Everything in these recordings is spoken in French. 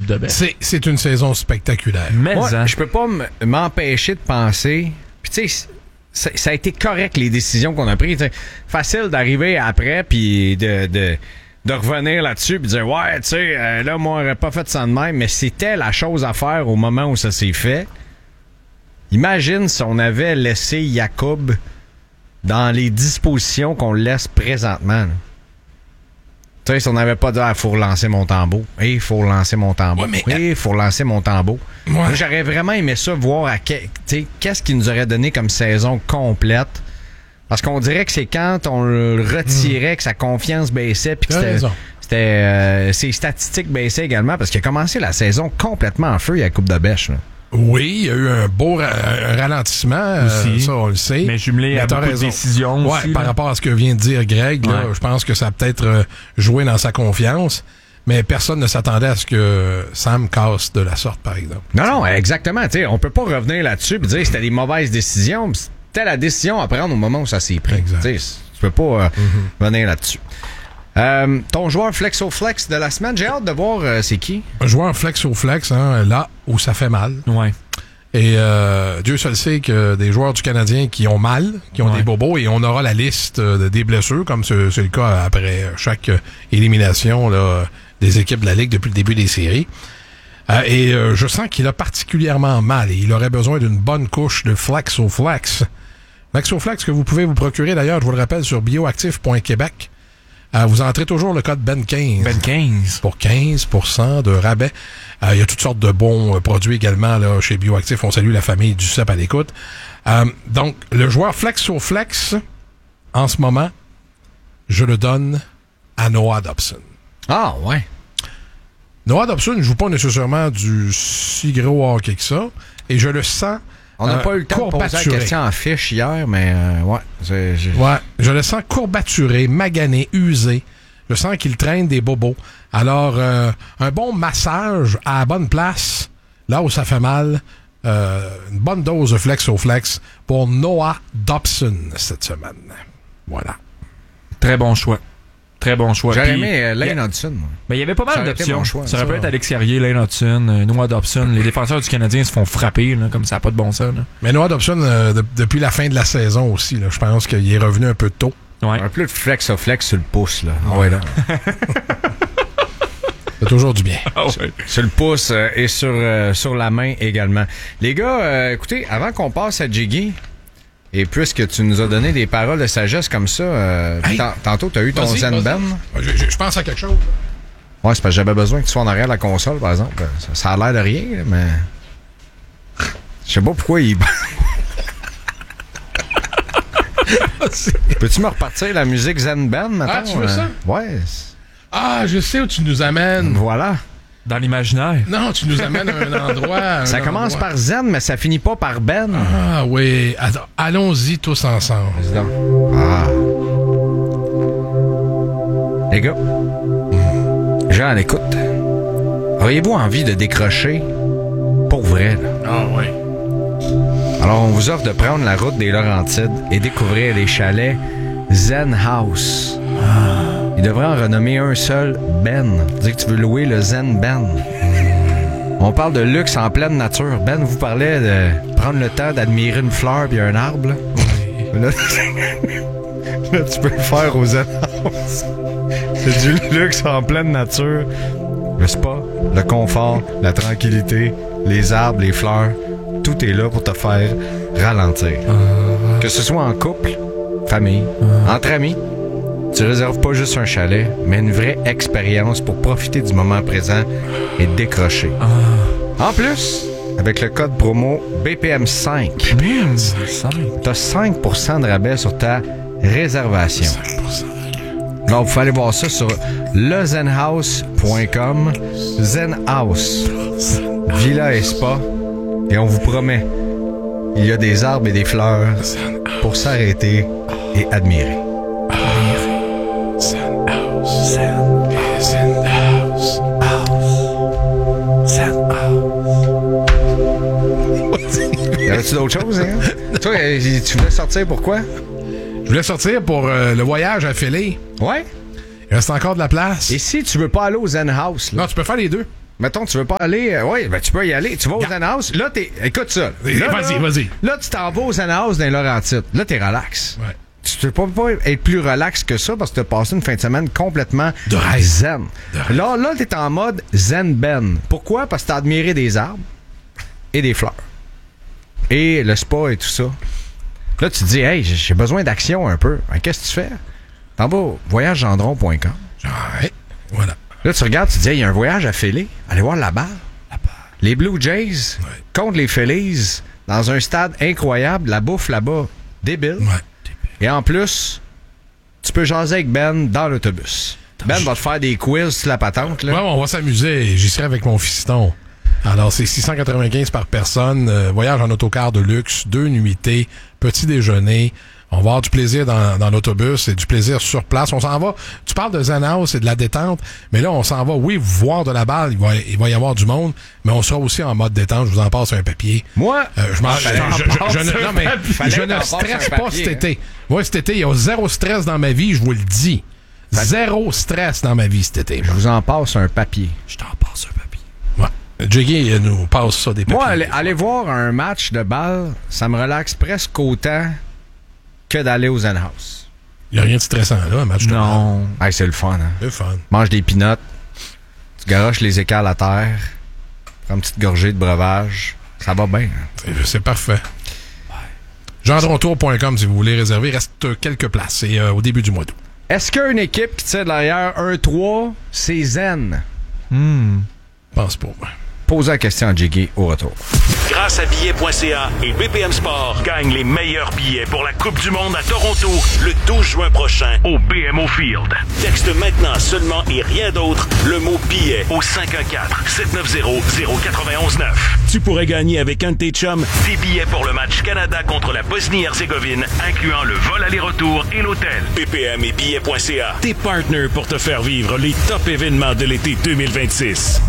de Bêche. C'est une saison spectaculaire. Mais moi, je peux pas m'empêcher de penser... Puis tu sais, ça a été correct, les décisions qu'on a prises. T'sais, facile d'arriver après, puis de revenir là-dessus, puis de dire, ouais, tu sais, là, moi, on n'aurait pas fait ça de même, mais c'était la chose à faire au moment où ça s'est fait. Imagine si on avait laissé Jacob dans les dispositions qu'on le laisse présentement. Tu sais, si on n'avait pas dit, il faut relancer mon tambour. Il faut relancer mon tambour. Il faut relancer mon tambour. Ouais. Moi, j'aurais vraiment aimé ça, voir qu'est-ce qu'il nous aurait donné comme saison complète. Parce qu'on dirait que c'est quand on le retirait que sa confiance baissait, puis que ses statistiques baissaient également, parce qu'il a commencé la saison complètement en feu, il y a la Coupe de Bêche. Là. Oui, il y a eu un beau ralentissement, ça on le sait. Mais jumelé à beaucoup de décisions aussi. Par rapport à ce que vient de dire Greg, là, je pense que ça a peut-être joué dans sa confiance, mais personne ne s'attendait à ce que Sam casse de la sorte, par exemple. Non, exactement. T'sais, on peut pas revenir là-dessus et dire que c'était des mauvaises décisions. C'était la décision à prendre au moment où ça s'est pris. Tu peux pas venir là-dessus. Ton joueur Flexo-Flex de la semaine, j'ai hâte de voir c'est qui. Un joueur Flexo-Flex, là où ça fait mal. Ouais. Et Dieu seul sait que des joueurs du Canadien qui ont mal, qui ont des bobos, et on aura la liste des blessures, comme c'est le cas après chaque élimination là, des équipes de la Ligue depuis le début des séries. Et je sens qu'il a particulièrement mal et il aurait besoin d'une bonne couche de Flexo-Flex. Flexo-Flex que vous pouvez vous procurer d'ailleurs, je vous le rappelle, sur bioactif.québec. Vous entrez toujours le code BEN15. BEN15. Pour 15% de rabais. Il y a toutes sortes de bons produits également là chez Bioactif. On salue la famille du CEP à l'écoute. Donc, le joueur Flexo-Flex, en ce moment, je le donne à Noah Dobson. Ah, ouais. Noah Dobson ne joue pas nécessairement du si gros hockey que ça. Et je le sens... On n'a pas eu le temps de poser la question en fiche hier, mais je le sens courbaturé, magané, usé. Je sens qu'il traîne des bobos. Alors, un bon massage à la bonne place, là où ça fait mal, une bonne dose de Flexo-Flex pour Noah Dobson cette semaine. Voilà. Très bon choix. Très bon choix. J'aurais aimé Lane Hudson. Ben, il y avait pas mal d'options. Ça aurait pu être Alex Carrier, Lane Hudson, Noah Dobson. Les défenseurs du Canadien se font frapper, là, comme ça n'a pas de bon sens. Là. Mais Noah Dobson, depuis la fin de la saison aussi, là, je pense qu'il est revenu un peu tôt. Ouais. Un peu de flex sur le pouce. Là. Ouais, là. C'est toujours du bien. Sur le pouce et sur la main également. Les gars, écoutez, avant qu'on passe à Jiggy, et puisque tu nous as donné des paroles de sagesse comme ça, tantôt tu as eu ton Zen Ben. Je pense à quelque chose. Ouais, c'est parce que j'avais besoin que tu sois en arrière de la console, par exemple. Ça a l'air de rien, mais... Je sais pas pourquoi il... Peux-tu me repartir la musique Zen Ben maintenant? Ah, tu veux ça? Ouais. Ah, je sais où tu nous amènes. Voilà. Dans l'imaginaire. Non, tu nous amènes à un endroit. Ça commence par Zen, mais ça finit pas par Ben. Ah oui. Allons-y tous ensemble. Ah. Les gars, Jean, écoute. Auriez-vous envie de décrocher pour vrai, là? Ah oui. Alors, on vous offre de prendre la route des Laurentides et découvrir les chalets Zen House. Il devrait en renommer un seul, Ben. Dis que tu veux louer le Zen Ben. On parle de luxe en pleine nature. Ben vous parlait de prendre le temps d'admirer une fleur puis un arbre. Là, là tu peux le faire au Zen House. C'est du luxe en pleine nature. Le spa, le confort, la tranquillité, les arbres, les fleurs. Tout est là pour te faire ralentir. Que ce soit en couple, famille, entre amis, tu réserves pas juste un chalet, mais une vraie expérience pour profiter du moment présent et décrocher. En plus, avec le code promo BPM5, tu as 5% de rabais sur ta réservation. 5%. Donc, vous pouvez aller voir ça sur lezenhouse.com. Zenhouse, Villa et Spa. Et on vous promet, il y a des arbres et des fleurs pour s'arrêter et admirer. Y avait-tu d'autres choses, hein? Toi, tu voulais sortir pourquoi? Je voulais sortir pour le voyage à Philly. Ouais? Il reste encore de la place. Et si tu veux pas aller au Zen House? Là? Non, tu peux faire les deux. Mettons, tu veux pas aller... oui, ben tu peux y aller. Tu vas au Zen House. Là, écoute ça. Là, vas-y. Là, tu t'en vas au Zen House dans les Laurentides. Là, t'es relax. Ouais. Tu peux pas être plus relax que ça parce que t'as passé une fin de semaine complètement zen. Là, t'es en mode zen ben. Pourquoi? Parce que t'as admiré des arbres et des fleurs. Et le spa et tout ça. Là, tu te dis, hey, j'ai besoin d'action un peu. Ben, qu'est-ce que tu fais? T'en vas au voyagegendron.com. Ouais, voilà. Là, tu regardes, tu te dis, il y a un voyage à Philly. Allez voir la balle. Les Blue Jays contre les Phillies dans un stade incroyable. La bouffe là-bas, débile. Ouais. Et en plus, tu peux jaser avec Ben dans l'autobus. Ben va te faire des quiz sur la patente. Là. Ouais, on va s'amuser. J'y serai avec mon fiston. Alors, c'est 695 par personne. Voyage en autocar de luxe, 2 nuitées, petit déjeuner. On va avoir du plaisir dans l'autobus et du plaisir sur place. On s'en va. Tu parles de Zen House et de la détente, mais là, on s'en va, oui, voir de la balle. Il va y avoir du monde, mais on sera aussi en mode détente. Je vous en passe un papier. Moi, je ne stresse pas cet été. Moi, cet été, il y a 0 stress dans ma vie, je vous le dis. 0 stress dans ma vie cet été. Je vous en passe un papier. Je t'en passe un papier. Ouais. Jiggy nous passe ça des papiers. Moi, aller voir un match de balle, ça me relaxe presque autant que d'aller au Zen House. Il n'y a rien de stressant là, un match de balle. Non. Hey, c'est le fun, hein? C'est le fun. Mange des peanuts, tu garoches les écales à terre, prends une petite gorgée de breuvage. Ça va bien. Hein? C'est parfait. Gendrontour.com si vous voulez réserver. Il reste quelques places. C'est au début du mois d'août. Est-ce qu'une équipe qui tire derrière 1-3, c'est zen? Pense pas. Posez la question à Jiggy au retour. Grâce à billets.ca et BPM Sport, gagne les meilleurs billets pour la Coupe du Monde à Toronto le 12 juin prochain au BMO Field. Texte maintenant seulement et rien d'autre le mot billet au 514-790-0919. Tu pourrais gagner avec un de tes chums des billets pour le match Canada contre la Bosnie-Herzégovine, incluant le vol aller-retour et l'hôtel. BPM et billets.ca, tes partners pour te faire vivre les top événements de l'été 2026.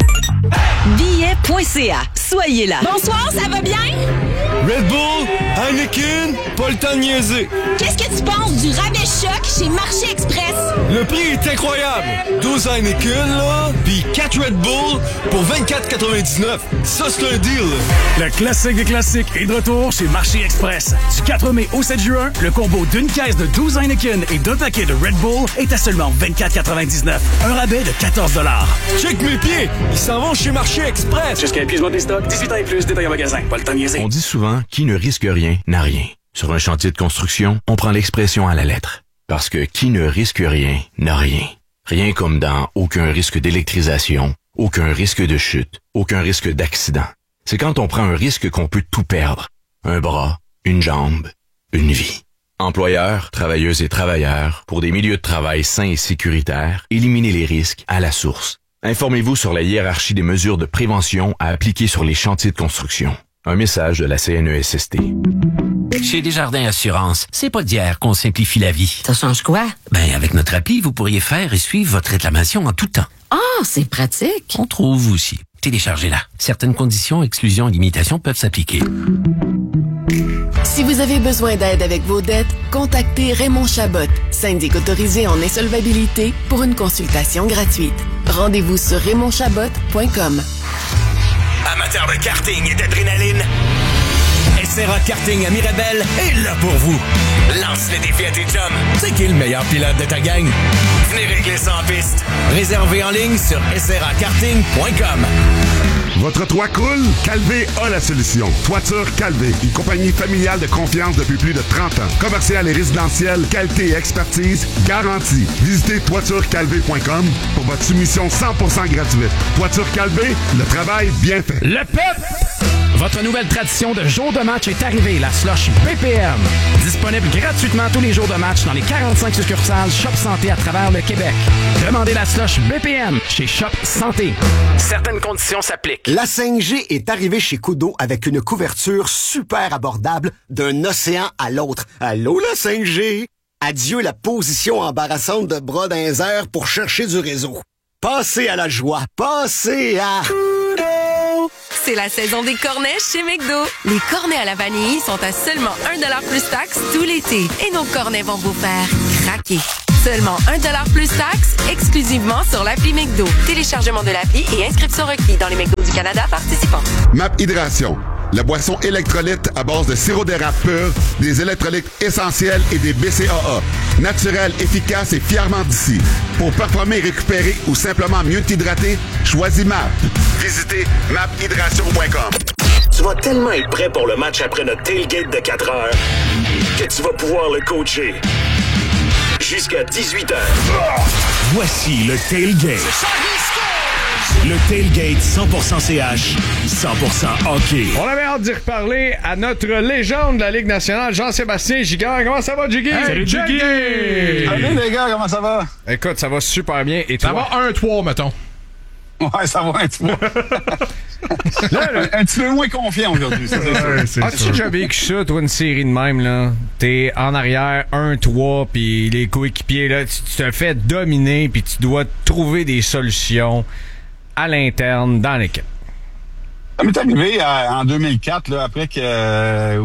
Billet.ca. Soyez là. Bonsoir, ça va bien? Red Bull, Heineken, pas le temps de niaiser. Qu'est-ce que tu penses du rabais choc chez Marché Express? Le prix est incroyable. 12 Heineken, là, puis 4 Red Bull pour 24,99. Ça, c'est un deal. Le classique des classiques est de retour chez Marché Express. Du 4 mai au 7 juin, le combo d'une caisse de 12 Heineken et d'un paquet de Red Bull est à seulement 24,99. Un rabais de 14 $. Check mes pieds, ils s'en vont chez Marché Express. Jusqu'à épuisement des stocks, 18 ans et plus, détail en magasin. Pas le temps de niaiser. On dit souvent, qui ne risque rien n'a rien. Sur un chantier de construction, on prend l'expression à la lettre. Parce que qui ne risque rien n'a rien. Rien comme dans aucun risque d'électrisation, aucun risque de chute, aucun risque d'accident. C'est quand on prend un risque qu'on peut tout perdre. Un bras, une jambe, une vie. Employeurs, travailleuses et travailleurs, pour des milieux de travail sains et sécuritaires, éliminez les risques à la source. Informez-vous sur la hiérarchie des mesures de prévention à appliquer sur les chantiers de construction. Un message de la CNESST. Chez Desjardins Assurance, c'est pas d'hier qu'on simplifie la vie. Ça change quoi? Ben, avec notre appli, vous pourriez faire et suivre votre réclamation en tout temps. Ah, c'est pratique. On trouve aussi. Téléchargez-la. Certaines conditions, exclusions et limitations peuvent s'appliquer. Si vous avez besoin d'aide avec vos dettes, contactez Raymond Chabot, syndic autorisé en insolvabilité, pour une consultation gratuite. Rendez-vous sur raymondchabot.com. Amateurs de karting et d'adrénaline, SRA Karting à Mirabel est là pour vous. Lance le défi à tes chums. C'est qui le meilleur pilote de ta gang? Venez régler ça en piste. Réservez en ligne sur srakarting.com. Votre toit coule? Calvé a la solution. Toiture Calvé, une compagnie familiale de confiance depuis plus de 30 ans. Commercial et résidentiel, qualité et expertise garantie. Visitez toiturecalvé.com pour votre soumission 100% gratuite. Toiture Calvé, le travail bien fait. Le PEP! Votre nouvelle tradition de jour de match est arrivée, la slush BPM. Disponible gratuitement tous les jours de match dans les 45 succursales Shop Santé à travers le Québec. Demandez la slush BPM chez Shop Santé. Certaines conditions s'appliquent. La 5G est arrivée chez Koodo avec une couverture super abordable d'un océan à l'autre. Allô la 5G? Adieu la position embarrassante de bras dans les airs pour chercher du réseau. Passez à la joie. Passez à... C'est la saison des cornets chez McDo. Les cornets à la vanille sont à seulement 1$ plus taxe tout l'été. Et nos cornets vont vous faire craquer. Seulement 1$ plus taxes, exclusivement sur l'appli McDo. Téléchargement de l'appli et inscription requis dans les McDo du Canada participants. MAP Hydration, la boisson électrolyte à base de sirop d'érable pur, des électrolytes essentiels et des BCAA. Naturel, efficace et fièrement d'ici. Pour performer, récupérer ou simplement mieux t'hydrater, choisis MAP. Visitez maphydration.com. Tu vas tellement être prêt pour le match après notre tailgate de 4 heures que tu vas pouvoir le coacher jusqu'à 18h. Voici le tailgate. Le tailgate 100% CH, 100% hockey. On avait hâte d'y reparler à notre légende de la Ligue nationale, Jean-Sébastien Giguère. Comment ça va, Jiggy? Hey, salut, Jiggy! Salut, les gars, comment ça va? Écoute, ça va super bien. Et toi? Ça va 1-3, mettons. Ouais, ça va 1-3. Là, un petit peu moins confiant aujourd'hui, ça, c'est sûr. As-tu déjà vécu ça, toi, une série de même, là? T'es en arrière, 1-3, puis les coéquipiers, là, tu te fais dominer, puis tu dois trouver des solutions à l'interne, dans l'équipe. Ça m'est arrivé en 2004, là, après que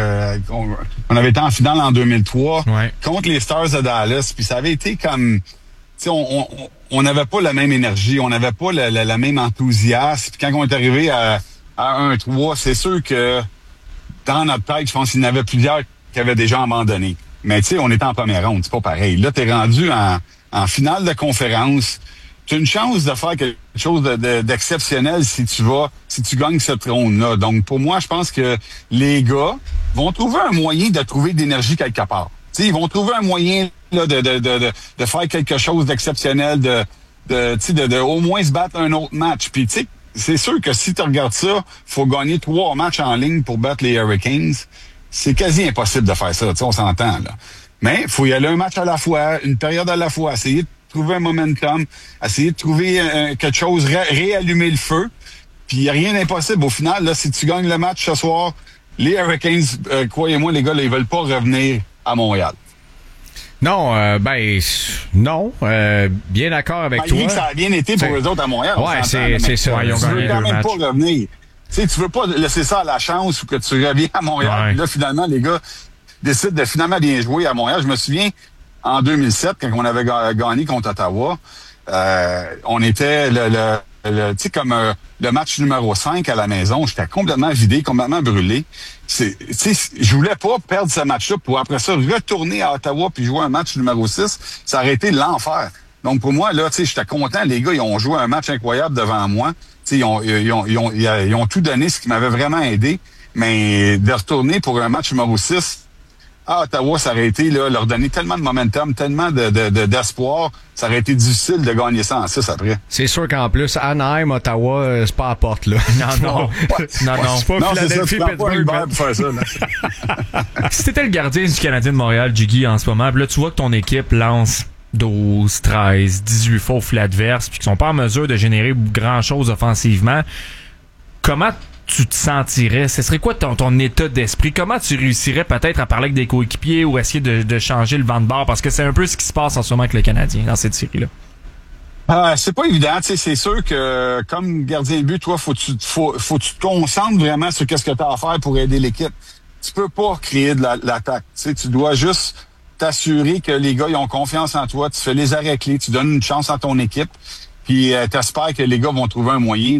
on avait été en finale en 2003 contre les Stars de Dallas, puis ça avait été comme... Tu sais, on n'avait pas la même énergie, on n'avait pas la même enthousiasme. Puis quand on est arrivé à 1-3, c'est sûr que dans notre tête, je pense qu'il y en avait plusieurs qui avaient déjà abandonné. Mais tu sais, on était en première ronde, c'est pas pareil. Là, t'es rendu en finale de conférence. Tu as une chance de faire quelque chose d'exceptionnel si tu gagnes cette ronde-là. Donc, pour moi, je pense que les gars vont trouver un moyen de trouver de l'énergie quelque part. T'sais, ils vont trouver un moyen là, de faire quelque chose d'exceptionnel, de au moins se battre un autre match. Puis, tu sais, c'est sûr que si tu regardes ça, faut gagner 3 matchs en ligne pour battre les Hurricanes. C'est quasi impossible de faire ça, on s'entend, là. Mais faut y aller un match à la fois, une période à la fois, essayer de trouver un momentum, essayer de trouver quelque chose, réallumer le feu. Puis il n'y a rien d'impossible. Au final, là, si tu gagnes le match ce soir, les Hurricanes, croyez-moi, les gars, là, ils veulent pas revenir à Montréal. Non, non. Bien d'accord avec toi. Ça a bien été pour eux autres à Montréal. Ouais, c'est ça. Tu veux quand même pas revenir. Tu sais, tu veux pas laisser ça à la chance ou que tu reviens à Montréal. Ouais. Là, finalement, les gars décident de finalement bien jouer à Montréal. Je me souviens, en 2007, quand on avait gagné contre Ottawa, on était tu sais, comme le match numéro 5 à la maison, j'étais complètement vidé, complètement brûlé. Tu sais, je voulais pas perdre ce match-là pour après ça retourner à Ottawa puis jouer un match numéro 6. Ça aurait été l'enfer. Donc pour moi, là, tu sais, j'étais content. Les gars, ils ont joué un match incroyable devant moi. Tu sais, ils ont tout donné, ce qui m'avait vraiment aidé. Mais de retourner pour un match numéro 6 à Ottawa, ça aurait été là, leur donner tellement de momentum, tellement d'espoir, ça aurait été difficile de gagner ça en 6 après. C'est sûr qu'en plus, Anaheim, Ottawa, c'est pas à la porte, là. Non. C'est pas Philadelphie, Pittsburgh. Pour faire ça, là. Si t'étais le gardien du Canadien de Montréal, Jiggy, en ce moment, là, tu vois que ton équipe lance 12, 13, 18 fois au filet adverse, puis qu'ils sont pas en mesure de générer grand-chose offensivement. Comment tu te sentirais? Ce serait quoi ton état d'esprit? Comment tu réussirais peut-être à parler avec des coéquipiers ou essayer de changer le vent de bord? Parce que c'est un peu ce qui se passe en ce moment avec le Canadien dans cette série-là. C'est pas évident. C'est sûr que comme gardien de but, toi, faut que tu te concentres vraiment sur qu'est-ce que tu as à faire pour aider l'équipe. Tu peux pas créer de l'attaque. Tu dois juste t'assurer que les gars ils ont confiance en toi. Tu fais les arrêts clés, tu donnes une chance à ton équipe. Puis t'espères que les gars vont trouver un moyen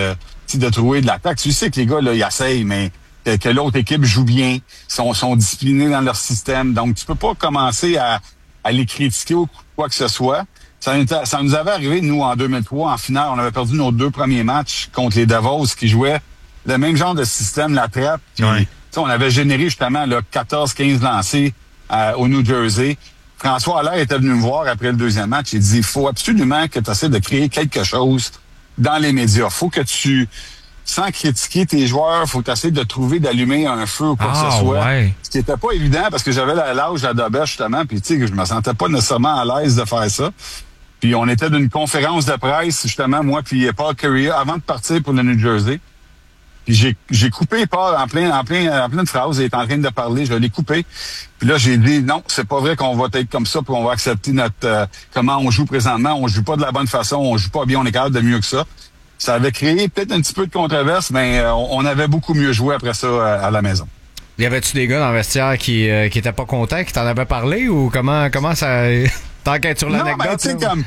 de trouver de l'attaque. Tu sais que les gars, là, ils essayent, mais que l'autre équipe joue bien, sont disciplinés dans leur système. Donc, tu peux pas commencer à les critiquer ou quoi que ce soit. Ça nous avait arrivé, nous, en 2003, en finale, on avait perdu nos 2 premiers matchs contre les Devils qui jouaient le même genre de système, la trappe. Puis, on avait généré justement 14-15 lancés au New Jersey. François Allaire était venu me voir après le 2e match. Il dit, il faut absolument que tu essaies de créer quelque chose dans les médias. Faut que tu, sans critiquer tes joueurs, faut que tu essaies de trouver, d'allumer un feu ou quoi que ce soit. Ouais. Ce qui était pas évident parce que j'avais l'âge à Dobert, justement, puis tu sais, je me sentais pas nécessairement à l'aise de faire ça. Puis on était d'une conférence de presse, justement, moi puis Paul Kariya, avant de partir pour le New Jersey. Puis j'ai coupé Paul en pleine phrase, il est en train de parler, je l'ai coupé. Puis là, j'ai dit, non, c'est pas vrai qu'on va être comme ça, puis on va accepter notre comment on joue présentement. On joue pas de la bonne façon, on joue pas bien, on est capable de mieux que ça. Ça avait créé peut-être un petit peu de controverse, mais on avait beaucoup mieux joué après ça à la maison. Y avait-tu des gars dans le vestiaire qui étaient pas contents, qui t'en avaient parlé, ou comment ça... Tant qu'être sur l'anecdote. Non, mais tu sais, comme...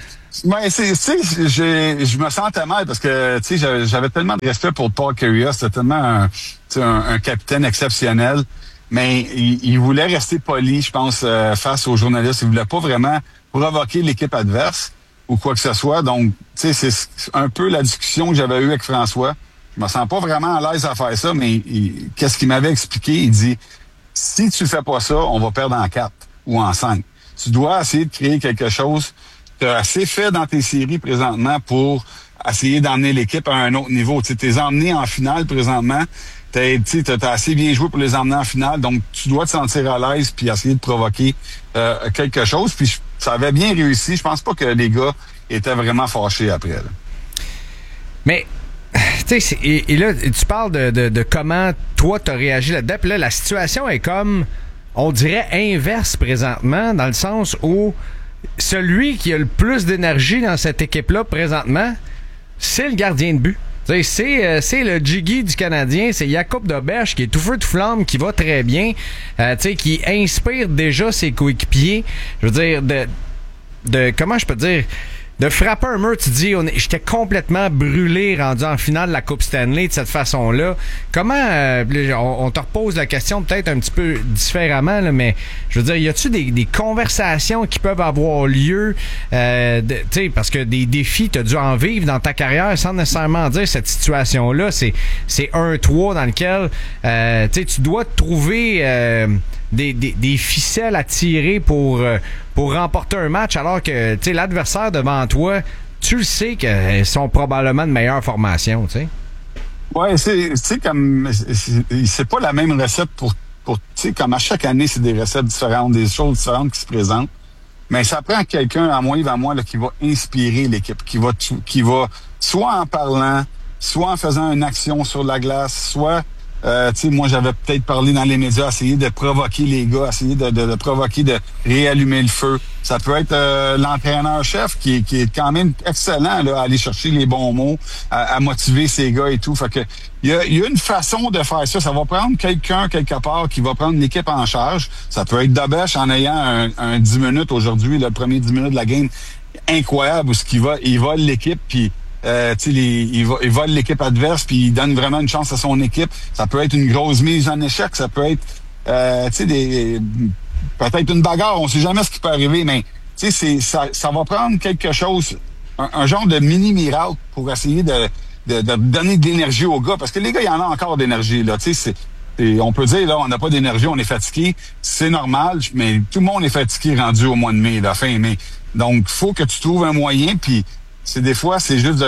je me sentais mal parce que, tu sais, j'avais tellement de respect pour Paul Kariya. C'était tellement un capitaine exceptionnel. Mais il voulait rester poli, je pense, face aux journalistes. Il voulait pas vraiment provoquer l'équipe adverse ou quoi que ce soit. Donc, tu sais, c'est un peu la discussion que j'avais eue avec François. Je me sens pas vraiment à l'aise à faire ça, mais qu'est-ce qu'il m'avait expliqué? Il dit, si tu fais pas ça, on va perdre en 4 ou en 5. Tu dois essayer de créer quelque chose. Tu as assez fait dans tes séries présentement pour essayer d'emmener l'équipe à un autre niveau. Tu t'es emmené en finale présentement. T'as assez bien joué pour les emmener en finale. Donc, tu dois te sentir à l'aise puis essayer de provoquer quelque chose. Puis, ça avait bien réussi. Je pense pas que les gars étaient vraiment fâchés après. Là. Mais... Tu sais, et là, tu parles de comment toi, t'as réagi là-dedans. Puis là, la situation est comme, on dirait, inverse présentement, dans le sens où celui qui a le plus d'énergie dans cette équipe-là présentement, c'est le gardien de but. C'est le Jiggy du Canadien, c'est Jacob Dobberge qui est tout feu tout flamme, qui va très bien, qui inspire déjà ses coéquipiers. Je veux dire, de comment je peux dire... De frapper un mur, tu dis, j'étais complètement brûlé rendu en finale de la Coupe Stanley de cette façon-là. Comment, on te repose la question peut-être un petit peu différemment, là, mais je veux dire, y a-tu des conversations qui peuvent avoir lieu, tu sais, parce que des défis, t'as dû en vivre dans ta carrière sans nécessairement dire cette situation-là, c'est 1-3 dans lequel, tu sais, tu dois te trouver des ficelles à tirer pour remporter un match, alors que tu sais l'adversaire devant toi, tu le sais qu'ils sont probablement de meilleure formation, tu sais. Ouais, c'est comme c'est pas la même recette pour tu sais, comme à chaque année, c'est des recettes différentes, des choses différentes qui se présentent. Mais ça prend quelqu'un à moi là, qui va inspirer l'équipe, qui va soit en parlant, soit en faisant une action sur la glace, soit tu sais, moi, j'avais peut-être parlé dans les médias, essayer de provoquer les gars, essayer de provoquer, de réallumer le feu. Ça peut être l'entraîneur-chef qui est quand même excellent là, à aller chercher les bons mots, à motiver ses gars et tout. Fait que il y a une façon de faire ça. Ça va prendre quelqu'un quelque part qui va prendre l'équipe en charge. Ça peut être Dobberge en ayant un 10 minutes aujourd'hui, le premier 10 minutes de la game, incroyable, où il vole l'équipe, puis il vole l'équipe adverse puis il donne vraiment une chance à son équipe. Ça peut être une grosse mise en échec, ça peut être peut-être une bagarre, on sait jamais ce qui peut arriver, mais ça va prendre quelque chose, un genre de mini miracle pour essayer de donner de l'énergie aux gars, parce que les gars, il y en a encore d'énergie là, on peut dire là, on n'a pas d'énergie, on est fatigué, c'est normal, mais tout le monde est fatigué rendu au mois de mai, la fin mai. Donc faut que tu trouves un moyen, puis des fois, c'est juste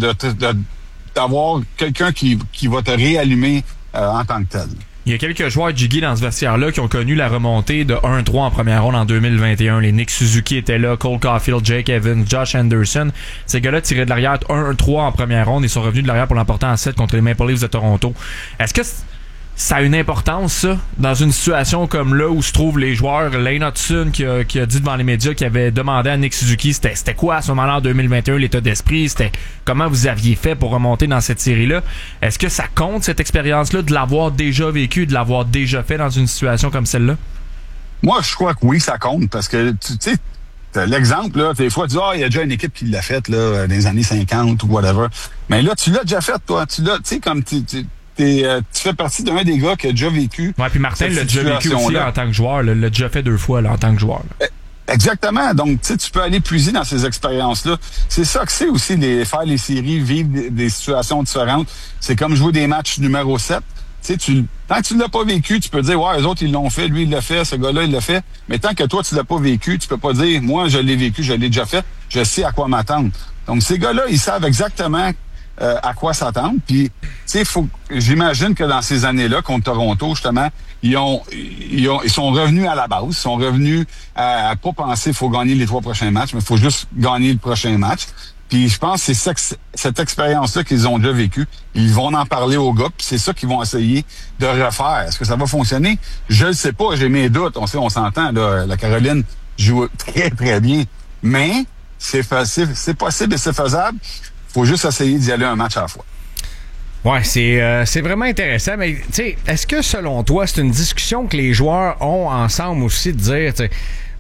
d'avoir quelqu'un qui va te réallumer en tant que tel. Il y a quelques joueurs Jiggy dans ce vestiaire-là qui ont connu la remontée de 1-3 en première ronde en 2021. Les Nick Suzuki étaient là, Cole Caulfield, Jake Evans, Josh Anderson. Ces gars-là tiraient de l'arrière 1-3 en première ronde et sont revenus de l'arrière pour l'emporter en 7 contre les Maple Leafs de Toronto. Est-ce que ça a une importance, ça, dans une situation comme là où se trouvent les joueurs? Lane Hutson qui a dit devant les médias qu'il avait demandé à Nick Suzuki c'était quoi à ce moment-là en 2021 l'état d'esprit, c'était comment vous aviez fait pour remonter dans cette série-là. Est-ce que ça compte, cette expérience-là, de l'avoir déjà vécu, de l'avoir déjà fait dans une situation comme celle-là? Moi, je crois que oui, ça compte, parce que tu sais, l'exemple, là, des fois, tu dis, il y a déjà une équipe qui l'a fait là, dans les années 50 ou whatever. Mais là, tu l'as déjà fait, toi. Tu sais, comme tu fais partie d'un des gars qui a déjà vécu. Ouais, puis Martin l'a déjà vécu aussi en tant que joueur. L'a déjà fait 2 fois là, en tant que joueur. Là. Exactement. Donc, tu peux aller puiser dans ces expériences-là. C'est ça que c'est aussi, faire les séries, vivre des situations différentes. C'est comme jouer des matchs numéro 7. Tant que tu ne l'as pas vécu, tu peux dire, ouais, eux autres, ils l'ont fait, lui, il l'a fait, ce gars-là, il l'a fait. Mais tant que toi, tu l'as pas vécu, tu peux pas dire, moi, je l'ai vécu, je l'ai déjà fait, je sais à quoi m'attendre. Donc, ces gars-là, ils savent exactement à quoi s'attendre. Puis, tu sais, j'imagine que dans ces années-là, contre Toronto, justement, ils sont revenus à la base. Ils sont revenus à pas penser qu'il faut gagner les 3 prochains matchs, mais il faut juste gagner le prochain match. Puis je pense que c'est cette expérience-là qu'ils ont déjà vécue. Ils vont en parler aux gars, puis c'est ça qu'ils vont essayer de refaire. Est-ce que ça va fonctionner? Je ne sais pas, j'ai mes doutes. On s'entend, là, la Caroline joue très, très bien. Mais c'est possible et c'est faisable. Faut juste essayer d'y aller un match à la fois. Ouais, c'est vraiment intéressant, mais tu sais, est-ce que selon toi, c'est une discussion que les joueurs ont ensemble aussi de dire, tu sais,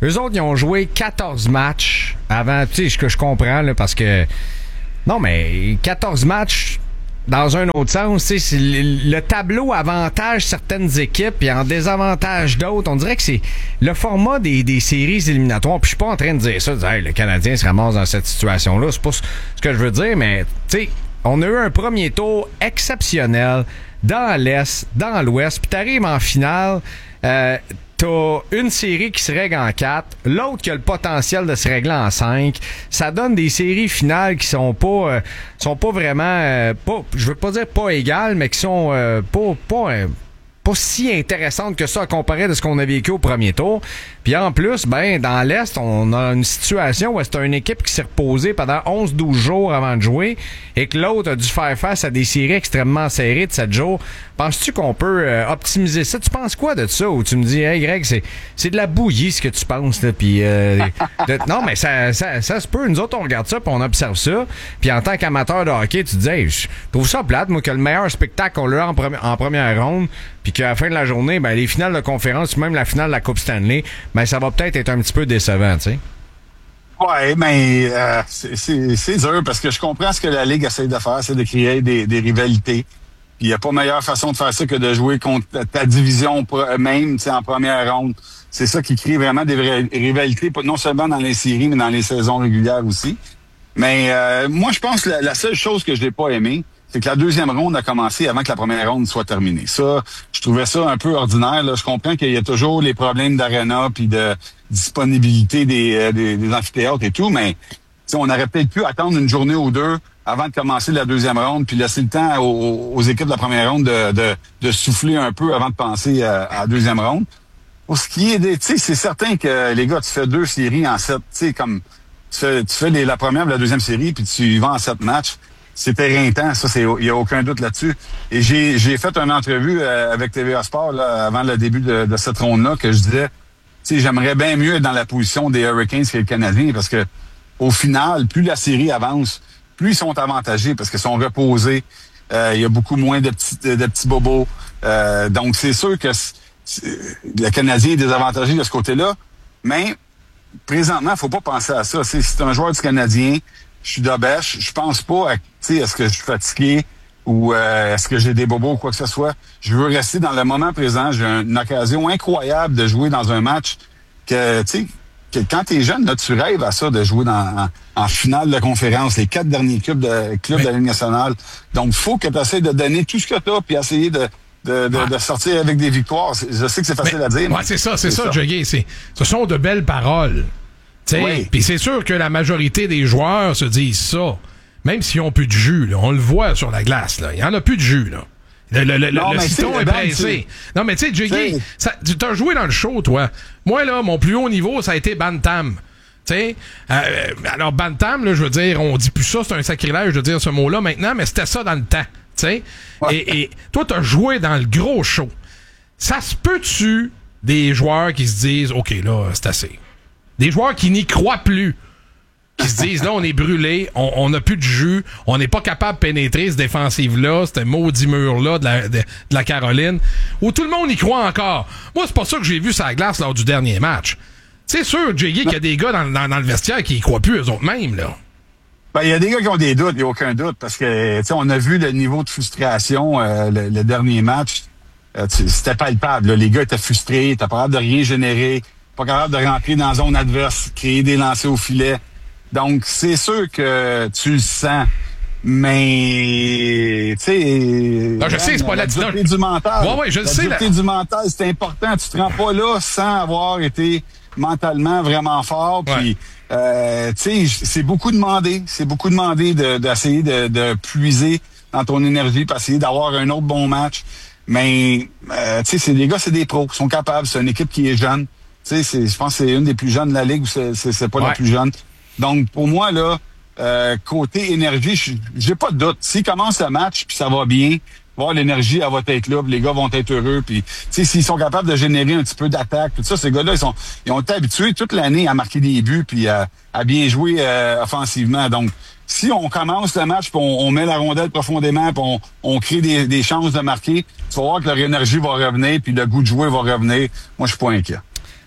Eux autres, ils ont joué 14 matchs avant. Tu sais, ce que je comprends, là, parce que... Non, mais 14 matchs... Dans un autre sens, tu sais, le tableau avantage certaines équipes et en désavantage d'autres. On dirait que c'est le format des séries éliminatoires. Puis je suis pas en train de dire ça, hey, le Canadien se ramasse dans cette situation-là. C'est pas ce que je veux dire, mais tu sais, on a eu un premier tour exceptionnel dans l'Est, dans l'Ouest, puis t'arrives en finale, t'as une série qui se règle en 4, l'autre qui a le potentiel de se régler en 5. Ça donne des séries finales qui sont pas vraiment, je veux pas dire pas égales, mais qui sont pas si intéressantes que ça à comparer de ce qu'on a vécu au premier tour. Puis en plus, ben dans l'Est, on a une situation où c'est une équipe qui s'est reposée pendant 11-12 jours avant de jouer et que l'autre a dû faire face à des séries extrêmement serrées de 7 jours. Penses-tu qu'on peut optimiser ça? Tu penses quoi de ça? Ou tu me dis, hey Greg, c'est de la bouillie ce que tu penses, là. Puis, non, mais ça se peut. Nous autres, on regarde ça puis on observe ça. Puis en tant qu'amateur de hockey, tu te dis, hey, je trouve ça plate, moi, que le meilleur spectacle qu'on a en première ronde, puis qu'à la fin de la journée, ben les finales de conférence, même la finale de la Coupe Stanley, ben ça va peut-être être un petit peu décevant, tu sais. Ouais, mais c'est dur parce que je comprends ce que la Ligue essaie de faire, c'est de créer des rivalités. Puis il n'y a pas meilleure façon de faire ça que de jouer contre ta division même, tu sais, en première ronde. C'est ça qui crée vraiment des rivalités, non seulement dans les séries, mais dans les saisons régulières aussi. Mais moi, je pense que la seule chose que je n'ai pas aimée, c'est que la deuxième ronde a commencé avant que la première ronde soit terminée. Ça, je trouvais ça un peu ordinaire. Là. Je comprends qu'il y a toujours les problèmes d'aréna puis de disponibilité des amphithéâtres et tout, mais on aurait peut-être pu attendre une journée ou deux avant de commencer la deuxième ronde puis laisser le temps aux équipes de la première ronde de souffler un peu avant de penser à la deuxième ronde. Pour ce qui est des... Tu sais, c'est certain que, les gars, tu fais 2 séries en 7. Tu sais, comme tu fais la première ou la deuxième série puis tu y vas en 7 matchs. C'est éreintant, ça, il y a aucun doute là-dessus. Et j'ai fait une entrevue avec TVA Sport là, avant le début de cette ronde-là que je disais, tu sais, j'aimerais bien mieux être dans la position des Hurricanes que les Canadiens parce que au final, plus la série avance, plus ils sont avantagés parce qu'ils sont reposés. Il y a beaucoup moins de petits bobos. Donc, c'est sûr que le Canadien est désavantagé de ce côté-là. Mais présentement, faut pas penser à ça. C'est un joueur du Canadien. Je suis d'Obèche. Je pense pas à, est-ce que je suis fatigué ou est-ce que j'ai des bobos ou quoi que ce soit. Je veux rester dans le moment présent. J'ai une occasion incroyable de jouer dans un match que quand t'es jeune, là, tu rêves à ça, de jouer en finale de conférence, les 4 derniers clubs de la Ligue nationale. Donc, il faut que tu essaies de donner tout ce que tu as puis essayer de sortir avec des victoires. Je sais que c'est facile à dire. Ouais, c'est ça, Juggy. Ce sont de belles paroles. Oui. Puis c'est sûr que la majorité des joueurs se disent ça, même s'ils ont plus de jus. Là. On le voit sur la glace. Là. Il y en a plus de jus. Là. Le citron est pressé. Non, mais tu sais, Juggy, tu as joué dans le show, toi. Moi, là, mon plus haut niveau, ça a été Bantam. T'sais, alors Bantam, là, je veux dire, on dit plus ça, c'est un sacrilège de dire ce mot-là maintenant, mais c'était ça dans le temps. T'sais? Ouais. Et toi, t'as joué dans le gros show. Ça se peut-tu des joueurs qui se disent, OK, là, c'est assez. Des joueurs qui n'y croient plus. Qui se disent, là, on est brûlé, on n'a plus de jus, on n'est pas capable de pénétrer cette défensive-là, ce maudit mur-là de la Caroline, où tout le monde y croit encore. Moi, c'est pas ça que j'ai vu sur la glace lors du dernier match. C'est sûr, Jiggy, qu'il y a des gars dans le vestiaire qui y croient plus eux-mêmes, là. Ben, il y a des gars qui ont des doutes, il n'y a aucun doute, parce que, tu sais, on a vu le niveau de frustration, le dernier match. C'était palpable, là. Les gars étaient frustrés, t'es pas capable de rien générer, pas capable de rentrer dans la zone adverse, créer des lancers au filet. Donc, c'est sûr que tu le sens. Mais, tu sais... Je sais, c'est pas la dureté du mental. Ouais, je le sais. La dureté du mental, c'est important. Tu te rends pas là sans avoir été mentalement vraiment fort. Puis, tu sais, c'est beaucoup demandé. C'est beaucoup demandé d'essayer de puiser dans ton énergie pour essayer d'avoir un autre bon match. Mais, tu sais, les gars, c'est des pros. Ils sont capables. C'est une équipe qui est jeune. Tu sais, je pense que c'est une des plus jeunes de la Ligue ou c'est pas la plus jeune. Donc, pour moi, là, côté énergie, j'ai pas de doute. S'ils commencent le match puis ça va bien, voir l'énergie, elle va être là, les gars vont être heureux. Puis, tu sais, s'ils sont capables de générer un petit peu d'attaque, tout ça, ces gars-là, ils ont été habitués toute l'année à marquer des buts puis à bien jouer offensivement. Donc, si on commence le match puis on met la rondelle profondément puis on crée des chances de marquer, tu vas voir que leur énergie va revenir puis le goût de jouer va revenir. Moi, je suis pas inquiet.